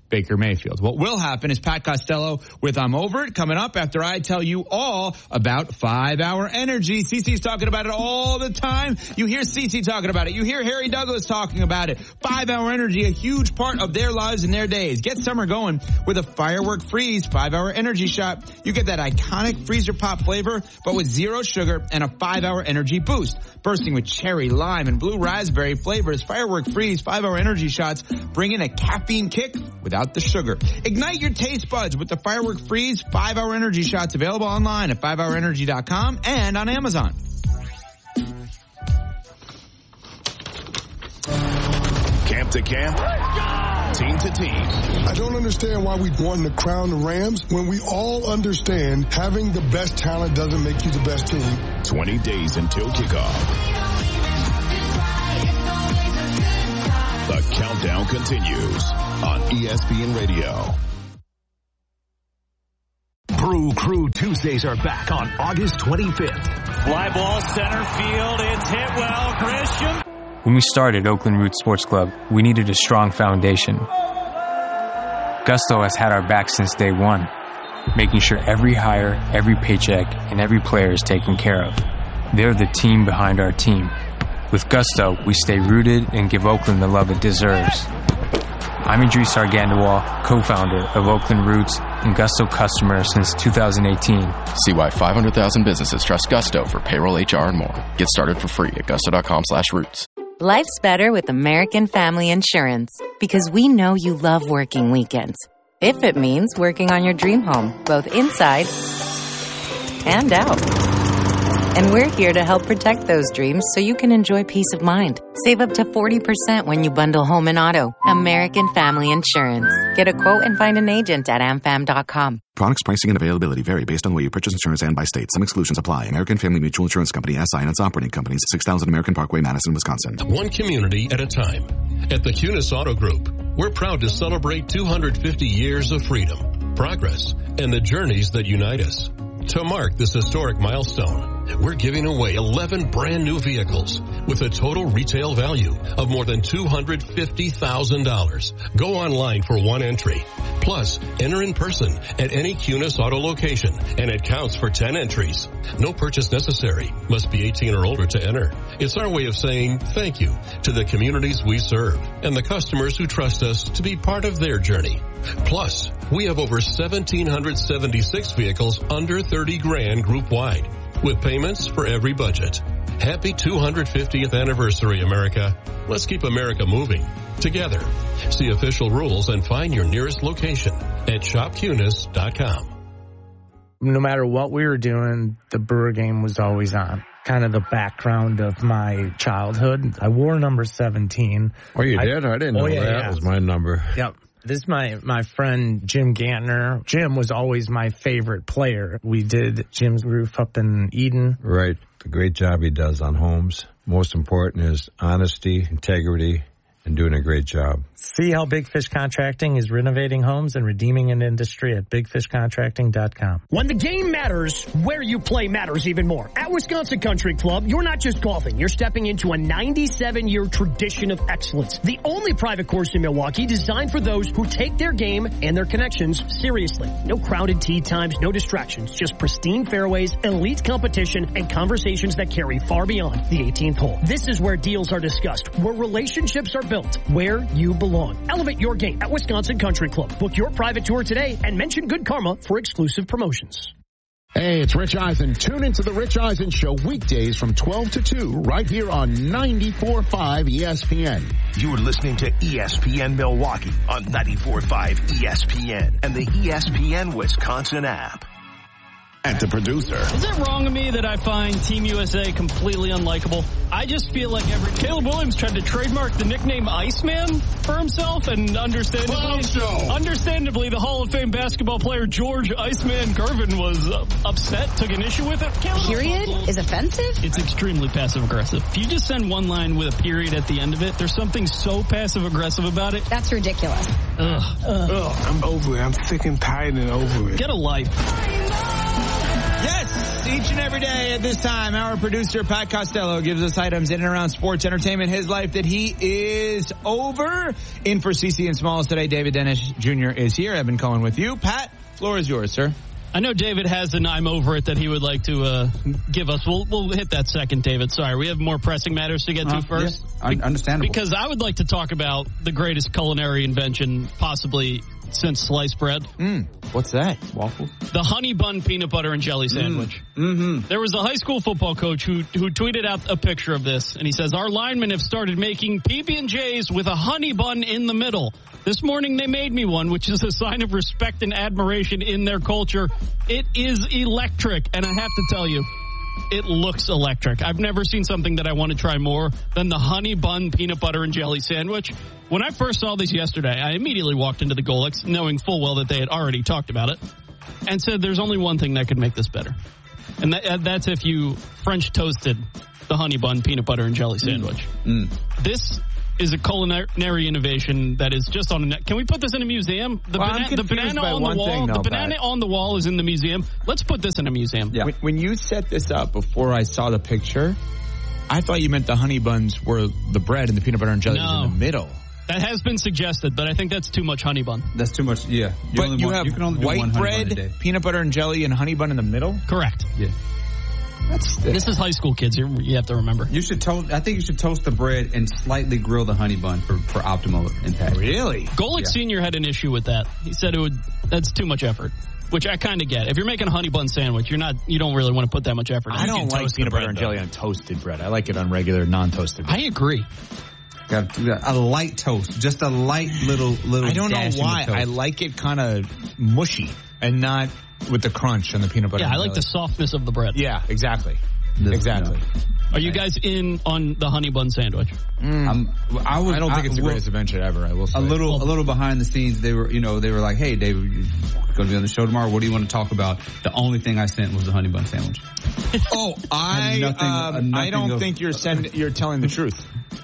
[SPEAKER 2] Baker Mayfield. What will happen is Pat Costello with I'm Over It coming up after I tell you all about five hour Energy. Cece's talking about it all the time. You hear Cece talking about it. You hear Harry Douglas talking about it. five hour Energy, a huge part of their lives and their days. Get summer going with a Firework Freeze five hour Energy shot. You get that iconic freezer pop flavor, but with zero sugar and a five hour Energy boost. Bursting with cherry, lime, and blue raspberry flavors, Firework Freeze five hour Energy shots bring in a caffeine kick without the sugar. Ignite your taste buds with the Firework Freeze five hour Energy shots, available online at five hour energy dot com and on Amazon.
[SPEAKER 28] Camp to camp, team to team.
[SPEAKER 10] I don't understand why we want to crown the Rams when we all understand having the best talent doesn't make you the best team.
[SPEAKER 28] twenty days until kickoff. The countdown continues on E S P N Radio.
[SPEAKER 17] Brew Crew Tuesdays are back on August twenty-fifth.
[SPEAKER 6] Fly ball center field. It's hit well. Christian.
[SPEAKER 7] When we started Oakland Roots Sports Club, we needed a strong foundation. Gusto has had our back since day one, making sure every hire, every paycheck, and every player is taken care of. They're the team behind our team. With Gusto, we stay rooted and give Oakland the love it deserves. I'm Idris Argandawal, co-founder of Oakland Roots and Gusto customer since two thousand eighteen.
[SPEAKER 8] See why five hundred thousand businesses trust Gusto for payroll, H R, and more. Get started for free at gusto.com slash roots.
[SPEAKER 9] Life's better with American Family Insurance because we know you love working weekends. If it means working on your dream home, both inside and out. And we're here to help protect those dreams so you can enjoy peace of mind. Save up to forty percent when you bundle home and auto. American Family Insurance. Get a quote and find an agent at am fam dot com.
[SPEAKER 16] Products, pricing, and availability vary based on the way you purchase insurance and by state. Some exclusions apply. American Family Mutual Insurance Company, S I and its operating companies, six thousand American Parkway, Madison, Wisconsin.
[SPEAKER 19] One community at a time. At the Cunis Auto Group, we're proud to celebrate two hundred fifty years of freedom, progress, and the journeys that unite us. To mark this historic milestone, we're giving away eleven brand new vehicles with a total retail value of more than two hundred fifty thousand dollars. Go online for one entry. Plus, enter in person at any Cunis Auto location, and it counts for ten entries. No purchase necessary. Must be eighteen or older to enter. It's our way of saying thank you to the communities we serve and the customers who trust us to be part of their journey. Plus, we have over one thousand seven hundred seventy-six vehicles under thirty grand group wide, with payments for every budget. Happy two hundred fiftieth anniversary, America. Let's keep America moving together. See official rules and find your nearest location at shop cunis dot com.
[SPEAKER 20] No matter what we were doing, the Brewer game was always on. Kind of the background of my childhood. I wore number seventeen.
[SPEAKER 21] Oh, you
[SPEAKER 20] I,
[SPEAKER 21] did? I didn't know
[SPEAKER 20] oh, yeah,
[SPEAKER 21] that
[SPEAKER 20] yeah.
[SPEAKER 21] was my number.
[SPEAKER 20] Yep. This is my, my friend Jim Gantner. Jim was always my favorite player. We did Jim's roof up in Eden.
[SPEAKER 21] Right. The great job he does on homes. Most important is honesty, integrity, and doing a great job.
[SPEAKER 20] See how Big Fish Contracting is renovating homes and redeeming an industry at big fish contracting dot com.
[SPEAKER 18] When the game matters, where you play matters even more. At Wisconsin Country Club, you're not just golfing. You're stepping into a ninety-seven year tradition of excellence. The only private course in Milwaukee designed for those who take their game and their connections seriously. No crowded tee times, no distractions. Just pristine fairways, elite competition, and conversations that carry far beyond the eighteenth hole. This is where deals are discussed, where relationships are built, where you belong. Elevate your game at Wisconsin Country Club. Book your private tour today and mention Good Karma for exclusive promotions.
[SPEAKER 22] Hey, it's Rich Eisen. Tune into the Rich Eisen Show weekdays from twelve to two right here on ninety-four point five E S P N.
[SPEAKER 17] You're listening to E S P N Milwaukee on ninety-four point five E S P N and the E S P N Wisconsin app.
[SPEAKER 28] And the producer.
[SPEAKER 23] Is it wrong of me that I find Team U S A completely unlikable? I just feel like every Caleb Williams tried to trademark the nickname Iceman for himself, and understandably, understandably, the Hall of Fame basketball player George Iceman Gervin was uh, upset, took an issue with it. Caleb
[SPEAKER 31] period is offensive?
[SPEAKER 23] It's extremely passive-aggressive. If you just send one line with a period at the end of it, there's something so passive-aggressive about it.
[SPEAKER 31] That's ridiculous.
[SPEAKER 23] Ugh. Ugh.
[SPEAKER 32] Ugh, I'm over it. I'm sick and tired and over it.
[SPEAKER 23] Get a life.
[SPEAKER 2] Yes, Each and every day at this time, our producer, Pat Costello, gives us items in and around sports, entertainment, his life that he is over. In for C C and Smalls today, David Dennis Junior is here. Evan Cohen with you. Pat, floor is yours, sir.
[SPEAKER 23] I know David has an I'm over it that he would like to uh, give us. We'll we'll hit that second, David. Sorry, we have more pressing matters to get
[SPEAKER 3] uh,
[SPEAKER 23] to first.
[SPEAKER 3] Yeah, Be- understandable.
[SPEAKER 23] Because I would like to talk about the greatest culinary invention possibly since sliced bread.
[SPEAKER 2] Mm, what's that?
[SPEAKER 3] Waffles?
[SPEAKER 23] The honey bun peanut butter and jelly sandwich.
[SPEAKER 3] Mm. Mm-hmm.
[SPEAKER 23] There was a high school football coach who who tweeted out a picture of this, and he says, our linemen have started making P B and J's with a honey bun in the middle. This morning they made me one, which is a sign of respect and admiration in their culture. It is electric, and I have to tell you, it looks electric. I've never seen something that I want to try more than the honey bun peanut butter and jelly sandwich. When I first saw this yesterday, I immediately walked into the Golex, knowing full well that they had already talked about it, and said there's only one thing that could make this better. And that, that's if you French toasted the honey bun peanut butter and jelly sandwich.
[SPEAKER 3] Mm. Mm.
[SPEAKER 23] This is a culinary innovation that is just on a net. Can we put this in a museum? The,
[SPEAKER 2] well,
[SPEAKER 23] bana- the banana on the wall.
[SPEAKER 2] Thing, though,
[SPEAKER 23] the banana
[SPEAKER 2] Pat.
[SPEAKER 23] on the wall is in the museum. Let's put this in a museum.
[SPEAKER 2] Yeah. When, when you set this up before I saw the picture, I thought you meant the honey buns were the bread and the peanut butter and jelly
[SPEAKER 23] no.
[SPEAKER 2] was in the middle.
[SPEAKER 23] That has been suggested, but I think that's too much honey bun.
[SPEAKER 3] That's too much, yeah. You
[SPEAKER 2] but
[SPEAKER 3] only
[SPEAKER 2] you
[SPEAKER 3] want,
[SPEAKER 2] have
[SPEAKER 3] you can only do
[SPEAKER 2] white
[SPEAKER 3] one
[SPEAKER 2] bread, peanut butter and jelly, and honey bun in the middle?
[SPEAKER 23] Correct.
[SPEAKER 3] Yeah.
[SPEAKER 23] That's this is high school, kids. You you have to remember.
[SPEAKER 3] You should toast. I think you should toast the bread and slightly grill the honey bun for, for optimal impact.
[SPEAKER 2] Really?
[SPEAKER 23] Golick
[SPEAKER 3] yeah.
[SPEAKER 23] Senior had an issue with that. He said it would. That's too much effort, which I kind of get. If you're making a honey bun sandwich, you're not. You don't really want to put that much effort.
[SPEAKER 2] I
[SPEAKER 23] in.
[SPEAKER 2] don't like peanut butter and jelly on toasted bread. I like it on regular, non-toasted bread.
[SPEAKER 23] I agree.
[SPEAKER 3] Got a light toast, just a light little little.
[SPEAKER 2] I don't know why. I like it kind of mushy and not with the crunch on the peanut butter.
[SPEAKER 23] Yeah,
[SPEAKER 2] and
[SPEAKER 23] I like
[SPEAKER 2] jelly.
[SPEAKER 23] the softness of the bread.
[SPEAKER 2] Yeah, exactly.
[SPEAKER 3] This,
[SPEAKER 2] exactly.
[SPEAKER 3] No.
[SPEAKER 23] Are you guys in on the honey bun sandwich?
[SPEAKER 2] Mm.
[SPEAKER 3] I'm, I, was,
[SPEAKER 2] I don't think
[SPEAKER 3] I,
[SPEAKER 2] it's the greatest invention ever. I will say
[SPEAKER 3] a little, a little behind the scenes. They were, you know, they were like, "Hey, David, you're going to be on the show tomorrow. What do you want to talk about?" The only thing I sent was the honey bun sandwich.
[SPEAKER 2] Oh, I,
[SPEAKER 3] nothing,
[SPEAKER 2] um, I don't
[SPEAKER 3] of,
[SPEAKER 2] think you're send, you're telling the truth.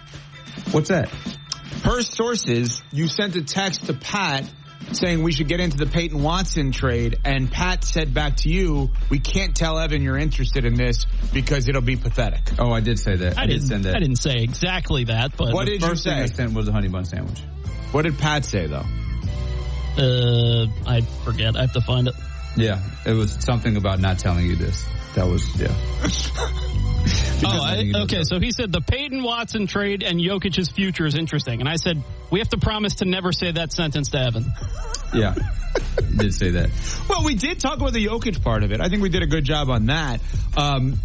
[SPEAKER 3] What's that?
[SPEAKER 2] Per sources, you sent a text to Pat saying we should get into the Peyton Watson trade, and Pat said back to you, we can't tell Evan you're interested in this because it'll be pathetic.
[SPEAKER 3] Oh, I did say that. I,
[SPEAKER 23] I
[SPEAKER 3] did send that.
[SPEAKER 23] I didn't say exactly that, but
[SPEAKER 2] what
[SPEAKER 3] the
[SPEAKER 2] did
[SPEAKER 3] first
[SPEAKER 2] you say?
[SPEAKER 3] thing I sent was the honey bun sandwich.
[SPEAKER 2] What did Pat say though?
[SPEAKER 23] Uh, I forget. I have to find it.
[SPEAKER 3] Yeah, it was something about not telling you this. That was yeah.
[SPEAKER 23] Oh, I, okay. So he said the Peyton Watson trade and Jokic's future is interesting, and I said we have to promise to never say that sentence to Evan.
[SPEAKER 3] Yeah, you did say that.
[SPEAKER 2] Well, we did talk about the Jokic part of it. I think we did a good job on that. Um,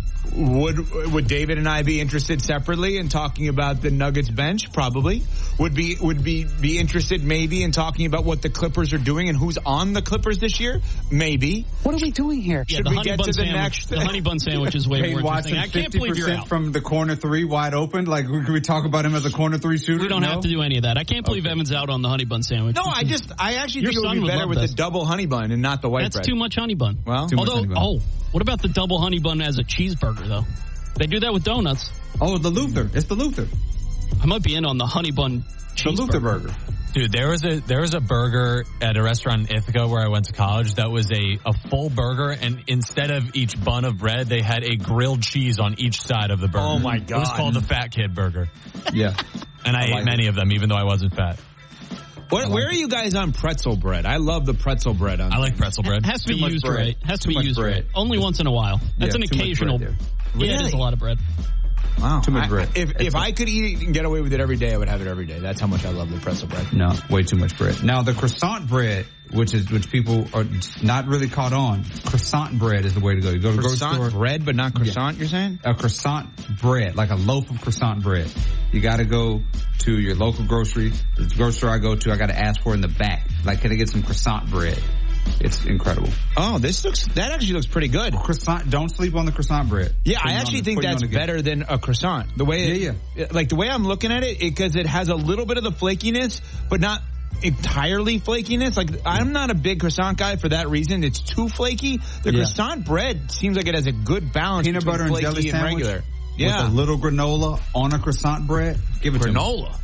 [SPEAKER 2] would would David and I be interested separately in talking about the Nuggets bench? Probably. Would be would be be interested maybe in talking about what the Clippers are doing and who's on the Clippers this year? Maybe.
[SPEAKER 5] What are we doing here?
[SPEAKER 23] Yeah,
[SPEAKER 2] Should
[SPEAKER 23] the
[SPEAKER 2] we
[SPEAKER 23] honey
[SPEAKER 2] get
[SPEAKER 23] bun
[SPEAKER 2] to the
[SPEAKER 23] sandwich,
[SPEAKER 2] next?
[SPEAKER 23] The honey bun sandwich is way
[SPEAKER 3] Peyton
[SPEAKER 23] more
[SPEAKER 3] Watson,
[SPEAKER 23] interesting. I can't believe you're out.
[SPEAKER 3] from the corner three wide open. Like, can we talk about him as a corner three shooter?
[SPEAKER 23] We don't
[SPEAKER 3] no?
[SPEAKER 23] have to do any of that. I can't believe
[SPEAKER 3] Okay.
[SPEAKER 23] Evan's out on the honey bun sandwich.
[SPEAKER 2] No, I just I actually
[SPEAKER 23] Your
[SPEAKER 2] think it would
[SPEAKER 23] son
[SPEAKER 2] be
[SPEAKER 23] would
[SPEAKER 2] better
[SPEAKER 23] love
[SPEAKER 2] with
[SPEAKER 23] this.
[SPEAKER 2] the double honey bun and not the white
[SPEAKER 23] That's
[SPEAKER 2] bread.
[SPEAKER 23] too much honey bun.
[SPEAKER 2] Well,
[SPEAKER 3] Too much
[SPEAKER 23] although,
[SPEAKER 3] honey bun.
[SPEAKER 23] oh, what about the double honey bun as a cheeseburger though? They do that with donuts.
[SPEAKER 3] Oh, the Luther. It's the Luther.
[SPEAKER 23] I might be in on the honey bun
[SPEAKER 3] The
[SPEAKER 23] cheeseburger.
[SPEAKER 3] Luther burger.
[SPEAKER 4] Dude, there was a there was a burger at a restaurant in Ithaca where I went to college that was a, a full burger, and instead of each bun of bread, they had a grilled cheese on each side of the burger.
[SPEAKER 2] Oh, my
[SPEAKER 4] It was
[SPEAKER 2] God.
[SPEAKER 4] called the Fat Kid Burger.
[SPEAKER 3] Yeah.
[SPEAKER 4] And I,
[SPEAKER 3] I
[SPEAKER 4] ate
[SPEAKER 3] like
[SPEAKER 4] many
[SPEAKER 3] it.
[SPEAKER 4] of them, even though I wasn't fat.
[SPEAKER 2] What,
[SPEAKER 3] like
[SPEAKER 2] where are you guys on pretzel bread? I love the pretzel bread. On
[SPEAKER 4] I like pretzel bread.
[SPEAKER 23] Has to be
[SPEAKER 3] Too much
[SPEAKER 23] used
[SPEAKER 3] bread.
[SPEAKER 23] right. Has to
[SPEAKER 3] Too
[SPEAKER 23] be
[SPEAKER 3] much
[SPEAKER 23] used
[SPEAKER 3] bread.
[SPEAKER 23] right. Only once in a while. That's
[SPEAKER 3] Yeah,
[SPEAKER 23] an
[SPEAKER 3] too much
[SPEAKER 23] occasional.
[SPEAKER 3] bread
[SPEAKER 23] Yeah, it is a lot of bread.
[SPEAKER 2] Wow.
[SPEAKER 3] Too much
[SPEAKER 2] I-
[SPEAKER 3] bread.
[SPEAKER 2] If
[SPEAKER 3] It's
[SPEAKER 2] if
[SPEAKER 3] a-
[SPEAKER 2] I could eat it and get away with it every day, I would have it every day. That's how much I love the pretzel bread.
[SPEAKER 3] No, way too much bread. Now the croissant bread, which is which people are not really caught on. Croissant bread is the way to go. You go to the grocery
[SPEAKER 2] Croissant
[SPEAKER 3] store.
[SPEAKER 2] bread, but not croissant, you're saying?
[SPEAKER 3] A croissant bread, like a loaf of croissant bread. You got to go to your local grocery. The grocery store I go to, I got to ask for in the back. Like, can I get some croissant bread? It's incredible.
[SPEAKER 2] Oh, this looks, that actually looks pretty good.
[SPEAKER 3] Croissant, don't sleep on the croissant bread.
[SPEAKER 2] Yeah,
[SPEAKER 3] Put
[SPEAKER 2] I
[SPEAKER 3] it on
[SPEAKER 2] actually
[SPEAKER 3] the-
[SPEAKER 2] think
[SPEAKER 3] put it on
[SPEAKER 2] that's
[SPEAKER 3] the gift.
[SPEAKER 2] better than a croissant. The way, it,
[SPEAKER 3] Yeah,
[SPEAKER 2] like the way I'm looking at it, because it, it has a little bit of the flakiness, but not entirely flakiness. Like, I'm not a big croissant guy for that reason. It's too flaky. The
[SPEAKER 3] Yeah.
[SPEAKER 2] croissant bread seems like it has a good balance
[SPEAKER 3] Peanut
[SPEAKER 2] between
[SPEAKER 3] butter and
[SPEAKER 2] flaky
[SPEAKER 3] jelly
[SPEAKER 2] and
[SPEAKER 3] sandwich
[SPEAKER 2] regular. Yeah.
[SPEAKER 3] with a little granola on a croissant bread. Give it
[SPEAKER 2] Granola.
[SPEAKER 3] to me.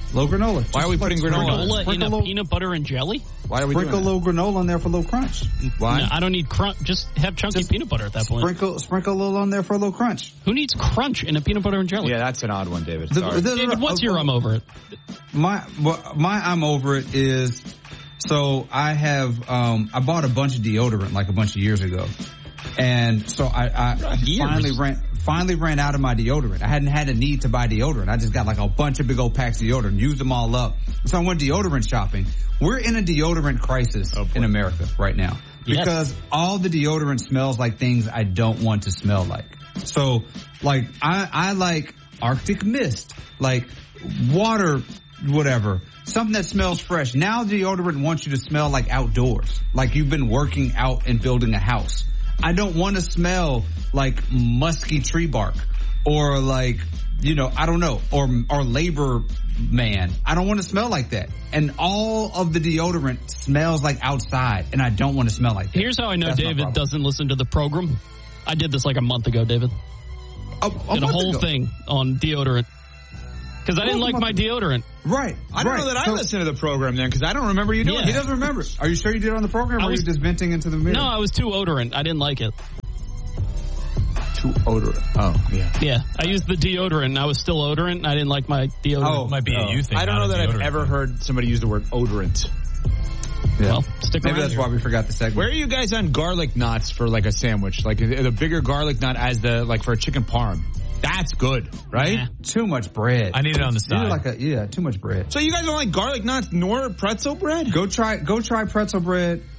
[SPEAKER 3] Low granola.
[SPEAKER 2] Why are we putting granola?
[SPEAKER 23] Granola in a peanut butter and jelly?
[SPEAKER 2] Why are we
[SPEAKER 3] Sprinkle a little granola on there for a little crunch.
[SPEAKER 2] Why?
[SPEAKER 23] No, I don't need crunch. Just have chunky
[SPEAKER 3] Just
[SPEAKER 23] peanut butter at that point.
[SPEAKER 3] Sprinkle, sprinkle a little on there for a little crunch.
[SPEAKER 23] Who needs crunch in a peanut butter and jelly?
[SPEAKER 5] Yeah, that's an odd one, David.
[SPEAKER 3] The-
[SPEAKER 5] Sorry.
[SPEAKER 3] the-
[SPEAKER 23] David, what's your I'm over it?
[SPEAKER 3] My, well, my I'm over it is, so I have, um, I bought a bunch of deodorant like a bunch of years ago. And so I, I, I finally ran, finally ran out of my deodorant. I hadn't had a need to buy deodorant. I just got like a bunch of big old packs of deodorant, used them all up. So I went deodorant shopping. We're in a deodorant crisis oh, in America right now because yes. all the deodorant smells like things I don't want to smell like. So like I, I like Arctic Mist, like water, whatever, something that smells fresh. Now deodorant wants you to smell like outdoors, like you've been working out and building a house. I don't want to smell like musky tree bark or like, you know, I don't know, or or labor man. I don't want to smell like that. And all of the deodorant smells like outside, and I don't want to smell like that.
[SPEAKER 23] Here's how I know
[SPEAKER 3] That's
[SPEAKER 23] David doesn't listen to the program. I did this like a month ago, David.
[SPEAKER 3] A, a
[SPEAKER 23] did a whole
[SPEAKER 3] ago.
[SPEAKER 23] thing on deodorant. Because I didn't like my deodorant.
[SPEAKER 3] Right.
[SPEAKER 2] I don't
[SPEAKER 3] right.
[SPEAKER 2] know that
[SPEAKER 3] so,
[SPEAKER 2] I listened to the program then, because I don't remember you doing
[SPEAKER 23] yeah.
[SPEAKER 2] it.
[SPEAKER 3] He doesn't remember. Are you sure you did it on the program, or
[SPEAKER 23] was,
[SPEAKER 3] were you just venting into the mirror?
[SPEAKER 23] No, I was too odorant. I didn't like it.
[SPEAKER 3] Too odorant. Oh, yeah.
[SPEAKER 23] Yeah. I used the deodorant, and I was still odorant, and I didn't like my deodorant.
[SPEAKER 4] Oh, it might be
[SPEAKER 23] oh.
[SPEAKER 4] a you thing.
[SPEAKER 2] I don't know that I've ever
[SPEAKER 4] thing.
[SPEAKER 2] heard somebody use the word odorant.
[SPEAKER 3] Yeah.
[SPEAKER 23] Well, stick
[SPEAKER 3] Maybe
[SPEAKER 23] around
[SPEAKER 3] that's
[SPEAKER 23] here.
[SPEAKER 3] why we forgot the segment.
[SPEAKER 2] Where are you guys on garlic knots for like a sandwich? Like the bigger garlic knot as the, like for a chicken parm. That's good, right?
[SPEAKER 23] Yeah.
[SPEAKER 3] Too much bread.
[SPEAKER 4] I need it on the side.
[SPEAKER 3] You like a, yeah, too much bread.
[SPEAKER 2] So you guys don't like garlic knots nor pretzel bread?
[SPEAKER 3] Go try, go try pretzel bread.